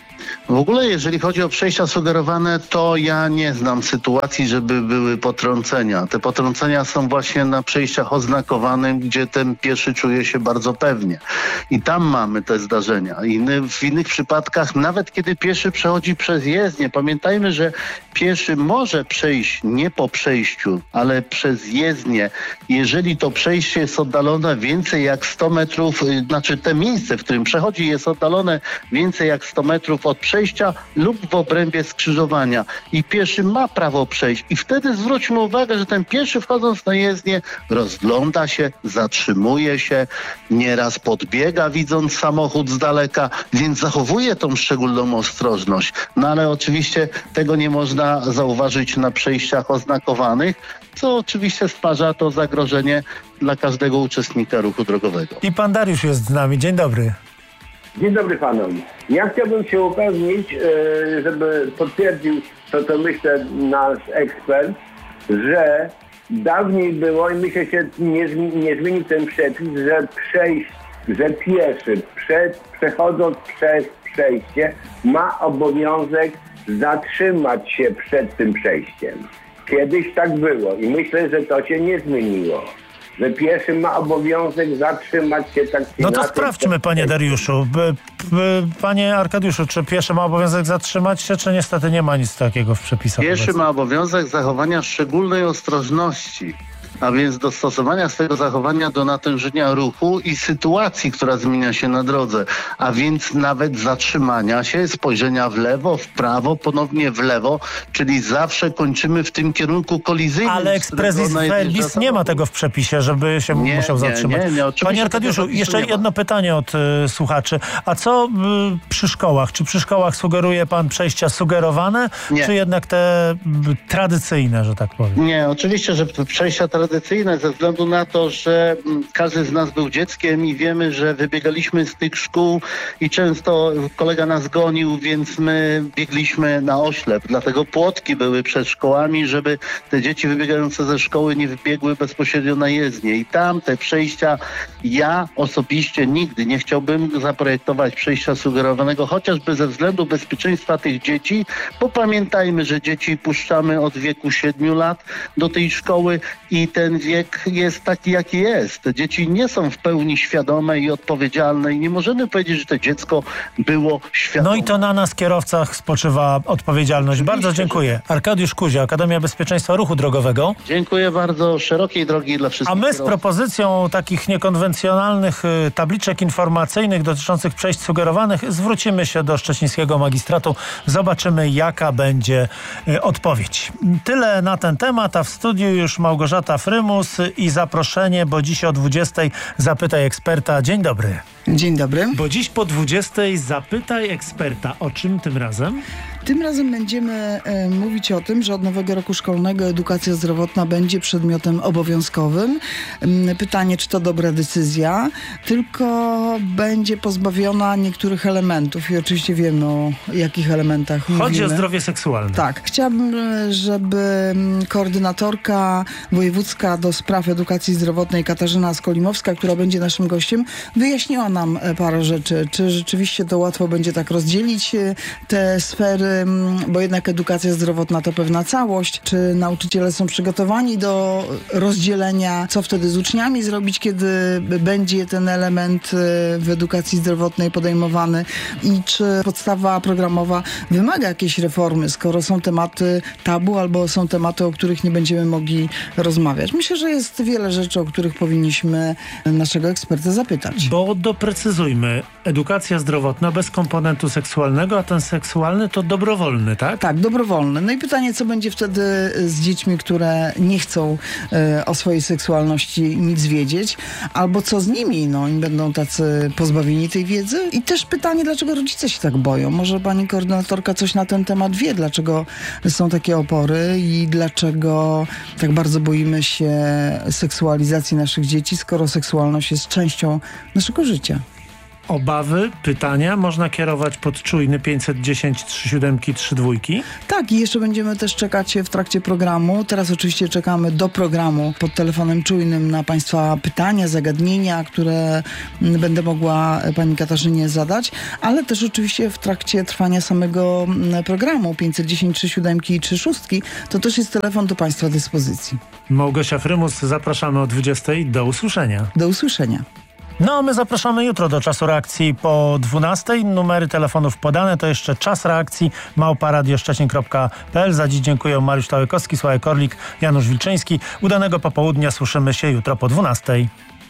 W ogóle jeżeli chodzi o przejścia sugerowane, to ja nie znam sytuacji, żeby były potrącenia. Te potrącenia są właśnie na przejściach oznakowanych, gdzie ten pieszy czuje się bardzo pewnie. I tam mamy te zdarzenia. Inny, w innych przypadkach, nawet kiedy pieszy przechodzi przez jezdnię, pamiętajmy, że pieszy może przejść nie po przejściu, ale przez jezdnię. Jeżeli to przejście jest oddalone więcej jak sto metrów, znaczy te miejsce, w którym przechodzi, jest oddalone więcej jak sto metrów od przejścia lub w obrębie skrzyżowania i pieszy ma prawo przejść i wtedy zwróćmy uwagę, że ten pieszy wchodząc na jezdnię rozgląda się, zatrzymuje się, nieraz podbiega widząc samochód z daleka, więc zachowuje tą szczególną ostrożność. No ale oczywiście tego nie można zauważyć na przejściach oznakowanych, co oczywiście stwarza to zagrożenie dla każdego uczestnika ruchu drogowego. I pan Dariusz jest z nami. Dzień dobry. Dzień dobry panom. Ja chciałbym się upewnić, żeby potwierdził to, co myślę nasz ekspert, że dawniej było i myślę, że nie, nie zmienił ten przepis, że przejść, że pieszy przed, przechodząc przez przejście ma obowiązek zatrzymać się przed tym przejściem. Kiedyś tak było i myślę, że to się nie zmieniło. Że pieszy ma obowiązek zatrzymać się tak. No to sprawdźmy, panie Dariuszu. B, b, panie Arkadiuszu, czy pieszy ma obowiązek zatrzymać się, czy niestety nie ma nic takiego w przepisach? Pieszy obecnych? ma obowiązek zachowania szczególnej ostrożności, a więc dostosowania swojego zachowania do natężenia ruchu i sytuacji, która zmienia się na drodze, a więc nawet zatrzymania się, spojrzenia w lewo, w prawo, ponownie w lewo, czyli zawsze kończymy w tym kierunku kolizyjnym. Ale expressis verbis nie ma tego w przepisie, żeby się nie, musiał nie, zatrzymać. Nie, nie, Panie Arkadiuszu, jeszcze jedno pytanie od y, słuchaczy. A co y, przy szkołach? Czy przy szkołach sugeruje pan przejścia sugerowane, nie. czy jednak te y, tradycyjne, że tak powiem? Nie, oczywiście, że przejścia tradycyjne ze względu na to, że każdy z nas był dzieckiem i wiemy, że wybiegaliśmy z tych szkół i często kolega nas gonił, więc my biegliśmy na oślep. Dlatego płotki były przed szkołami, żeby te dzieci wybiegające ze szkoły nie wybiegły bezpośrednio na jezdnię. I tam te przejścia, ja osobiście nigdy nie chciałbym zaprojektować przejścia sugerowanego, chociażby ze względu bezpieczeństwa tych dzieci, bo pamiętajmy, że dzieci puszczamy od wieku siedmiu lat do tej szkoły i ten wiek jest taki, jaki jest. Te dzieci nie są w pełni świadome i odpowiedzialne i nie możemy powiedzieć, że to dziecko było świadome. No i to na nas, kierowcach, spoczywa odpowiedzialność. Bardzo dziękuję. Arkadiusz Kuzia, Akademia Bezpieczeństwa Ruchu Drogowego. Dziękuję bardzo. Szerokiej drogi dla wszystkich. A my z kierowców. propozycją takich niekonwencjonalnych y, tabliczek informacyjnych dotyczących przejść sugerowanych zwrócimy się do szczecińskiego magistratu. Zobaczymy, jaka będzie y, odpowiedź. Tyle na ten temat, a w studiu już Małgorzata Frymus i zaproszenie, bo dziś o dwudziestej Zapytaj Eksperta. Dzień dobry. Dzień dobry. Bo dziś po dwudziestej Zapytaj Eksperta. O czym tym razem? Tym razem będziemy e, mówić o tym, że od nowego roku szkolnego edukacja zdrowotna będzie przedmiotem obowiązkowym. E, pytanie, czy to dobra decyzja, tylko będzie pozbawiona niektórych elementów i oczywiście wiemy, o jakich elementach Chodzi mówimy. Chodzi o zdrowie seksualne. Tak. Chciałabym, żeby koordynatorka wojewódzka do spraw edukacji zdrowotnej Katarzyna Skolimowska, która będzie naszym gościem, wyjaśniła nam parę rzeczy. Czy rzeczywiście to łatwo będzie tak rozdzielić te sfery, bo jednak edukacja zdrowotna to pewna całość. Czy nauczyciele są przygotowani do rozdzielenia, co wtedy z uczniami zrobić, kiedy będzie ten element w edukacji zdrowotnej podejmowany i czy podstawa programowa wymaga jakiejś reformy, skoro są tematy tabu albo są tematy, o których nie będziemy mogli rozmawiać. Myślę, że jest wiele rzeczy, o których powinniśmy naszego eksperta zapytać. Bo doprecyzujmy, edukacja zdrowotna bez komponentu seksualnego, a ten seksualny to dobrowolny, tak? Tak, dobrowolny. No i pytanie, co będzie wtedy z dziećmi, które nie chcą e, o swojej seksualności nic wiedzieć, albo co z nimi, no oni będą tacy pozbawieni tej wiedzy. I też pytanie, dlaczego rodzice się tak boją? Może pani koordynatorka coś na ten temat wie, dlaczego są takie opory i dlaczego tak bardzo boimy się seksualizacji naszych dzieci, skoro seksualność jest częścią naszego życia. Obawy, pytania można kierować pod czujny pięćset dziesięć trzy siedem trzy dwa. Tak, i jeszcze będziemy też czekać w trakcie programu. Teraz oczywiście czekamy do programu pod telefonem czujnym na państwa pytania, zagadnienia, które będę mogła pani Katarzynie zadać, ale też oczywiście w trakcie trwania samego programu pięćset dziesięć trzy siedem trzy sześć to też jest telefon do państwa dyspozycji. Małgosia Frymus, zapraszamy o dwudziestej. Do usłyszenia. Do usłyszenia. No, a my zapraszamy jutro do czasu reakcji po dwunastej. Numery telefonów podane, to jeszcze czas reakcji małpa radio szczecin kropka p l. Za dziś dziękuję Mariusz Tałekowski, Sławek Orlik, Janusz Wilczyński. Udanego popołudnia, słyszymy się jutro po dwunastej.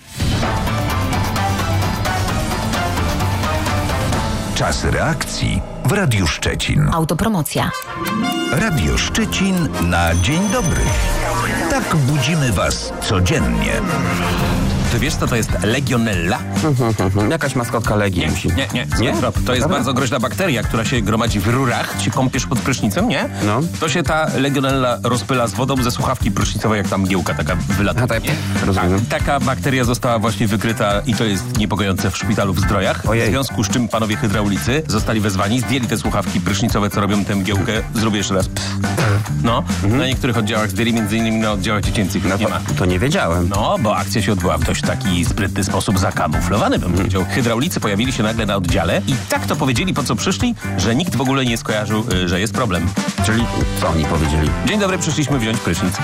Czas reakcji w Radiu Szczecin. Autopromocja. Radio Szczecin na dzień dobry. Tak budzimy was codziennie. Ty wiesz, co to jest legionella? Jakaś maskotka Legii. Nie, nie, nie. nie? To jest Dobra. bardzo groźna bakteria, która się gromadzi w rurach. Się kąpiesz pod prysznicem, nie? No. To się ta legionella rozpyla z wodą ze słuchawki prysznicowej, jak tam mgiełka taka wylatuje. Tak, rozumiem. Taka bakteria została właśnie wykryta i to jest niepokojące w szpitalu w Zdrojach. Ojej. W związku z czym panowie hydraulicy zostali wezwani, zdjęli te słuchawki prysznicowe, co robią tę mgiełkę. Zrobię jeszcze raz. Pff. No, mhm. Na niektórych oddziałach zdjęli, między innymi na oddziałach dziecięcych. No nie to, ma. to nie wiedziałem. No, bo akcja się odbyła w dość taki sprytny sposób zakamuflowany, bym powiedział. Hydraulicy pojawili się nagle na oddziale i tak to powiedzieli, po co przyszli, że nikt w ogóle nie skojarzył, że jest problem. Czyli co oni powiedzieli? Dzień dobry, przyszliśmy wziąć prysznic.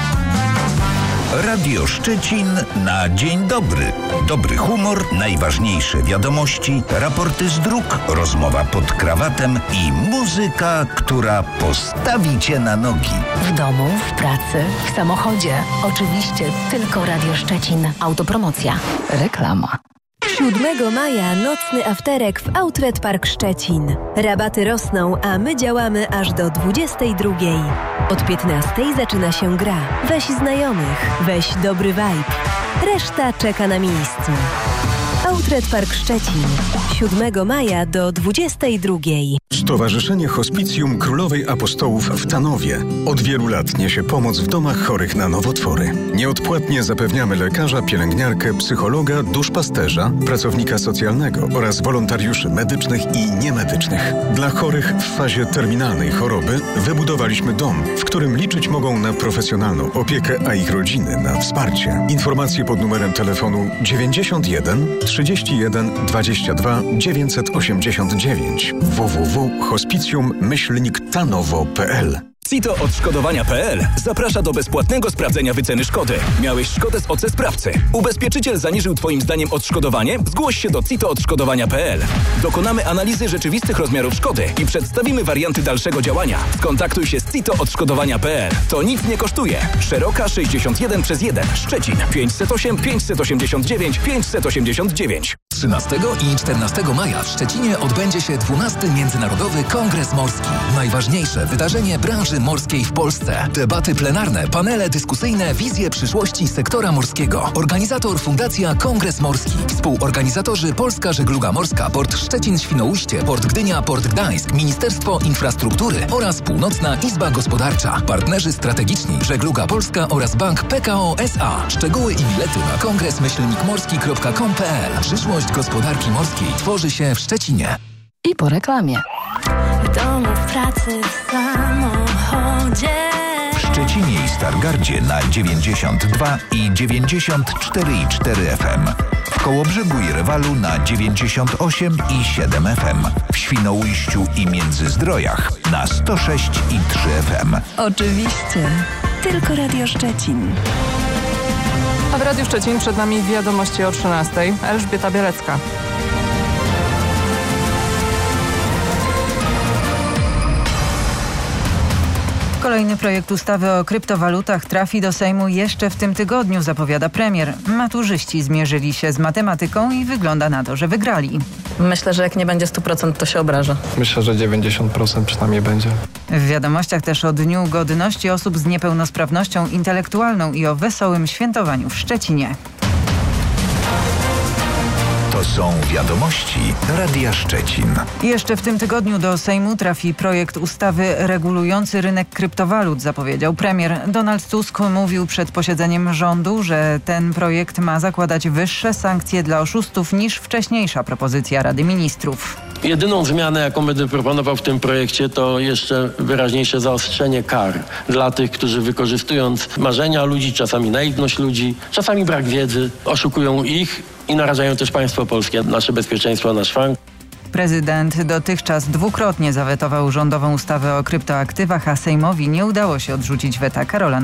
Radio Szczecin na dzień dobry. Dobry humor, najważniejsze wiadomości, raporty z dróg, rozmowa pod krawatem i muzyka, która postawi cię na nogi. W domu, w pracy, w samochodzie. Oczywiście tylko Radio Szczecin. Autopromocja. Reklama. siódmego maja nocny afterek w Outlet Park Szczecin. Rabaty rosną, a my działamy aż do dwudziestej drugiej. Od piętnastej zaczyna się gra. Weź znajomych, weź dobry vibe. Reszta czeka na miejscu. Outlet Park Szczecin. siódmego maja do dwudziestej drugiej. Stowarzyszenie Hospicjum Królowej Apostołów w Tanowie od wielu lat niesie pomoc w domach chorych na nowotwory. Nieodpłatnie zapewniamy lekarza, pielęgniarkę, psychologa, duszpasterza, pracownika socjalnego oraz wolontariuszy medycznych i niemedycznych. Dla chorych w fazie terminalnej choroby wybudowaliśmy dom, w którym liczyć mogą na profesjonalną opiekę, a ich rodziny na wsparcie. Informacje pod numerem telefonu dziewięćdziesiąt jeden trzydzieści jeden dwadzieścia dwa dziewięćset osiemdziesiąt dziewięć w w w kropka hospicjum myślnik tanowo kropka p l. Cito Odszkodowania kropka p l zaprasza do bezpłatnego sprawdzenia wyceny szkody. Miałeś szkodę z O C E sprawcy. Ubezpieczyciel zaniżył Twoim zdaniem odszkodowanie? Zgłoś się do Cito Odszkodowania kropka p l. Dokonamy analizy rzeczywistych rozmiarów szkody i przedstawimy warianty dalszego działania. Skontaktuj się z Cito Odszkodowania kropka p l. To nic nie kosztuje. Szeroka sześćdziesiąt jeden przez jeden. Szczecin pięćset osiem pięćset osiemdziesiąt dziewięć pięćset osiemdziesiąt dziewięć. trzynastego i czternastego maja w Szczecinie odbędzie się dwunasty Międzynarodowy Kongres Morski. Najważniejsze wydarzenie branży morskiej w Polsce. Debaty plenarne, panele dyskusyjne, wizje przyszłości sektora morskiego. Organizator Fundacja Kongres Morski. Współorganizatorzy Polska Żegluga Morska, Port Szczecin-Świnoujście, Port Gdynia, Port Gdańsk, Ministerstwo Infrastruktury oraz Północna Izba Gospodarcza. Partnerzy strategiczni Żegluga Polska oraz Bank P K O S A. Szczegóły i bilety na kongres myślnik morski kropka com kropka p l. Przyszłość gospodarki morskiej tworzy się w Szczecinie. I po reklamie. W domu, w pracy, w samochodzie. W Szczecinie i Stargardzie na dziewięćdziesiąt dwa i dziewięćdziesiąt cztery i cztery F M. W Kołobrzegu i Rewalu na dziewięćdziesiąt osiem i siedem F M. W Świnoujściu i Międzyzdrojach na sto sześć i trzy F M. Oczywiście. Tylko Radio Szczecin. A w Radiu Szczecin przed nami wiadomości o trzynastej. Elżbieta Bielecka. Kolejny projekt ustawy o kryptowalutach trafi do Sejmu jeszcze w tym tygodniu, zapowiada premier. Maturzyści zmierzyli się z matematyką i wygląda na to, że wygrali. Myślę, że jak nie będzie sto procent, to się obraża. Myślę, że dziewięćdziesiąt procent przynajmniej będzie. W wiadomościach też o Dniu Godności Osób z Niepełnosprawnością Intelektualną i o wesołym świętowaniu w Szczecinie. To są wiadomości Radia Szczecin. Jeszcze w tym tygodniu do Sejmu trafi projekt ustawy regulujący rynek kryptowalut, zapowiedział premier. Donald Tusk mówił przed posiedzeniem rządu, że ten projekt ma zakładać wyższe sankcje dla oszustów niż wcześniejsza propozycja Rady Ministrów. Jedyną zmianę, jaką będę proponował w tym projekcie, to jeszcze wyraźniejsze zaostrzenie kar dla tych, którzy wykorzystując marzenia ludzi, czasami naiwność ludzi, czasami brak wiedzy, oszukują ich i narażają też państwo polskie, nasze bezpieczeństwo na szwank. Prezydent dotychczas dwukrotnie zawetował rządową ustawę o kryptoaktywach, a Sejmowi nie udało się odrzucić weta. Karola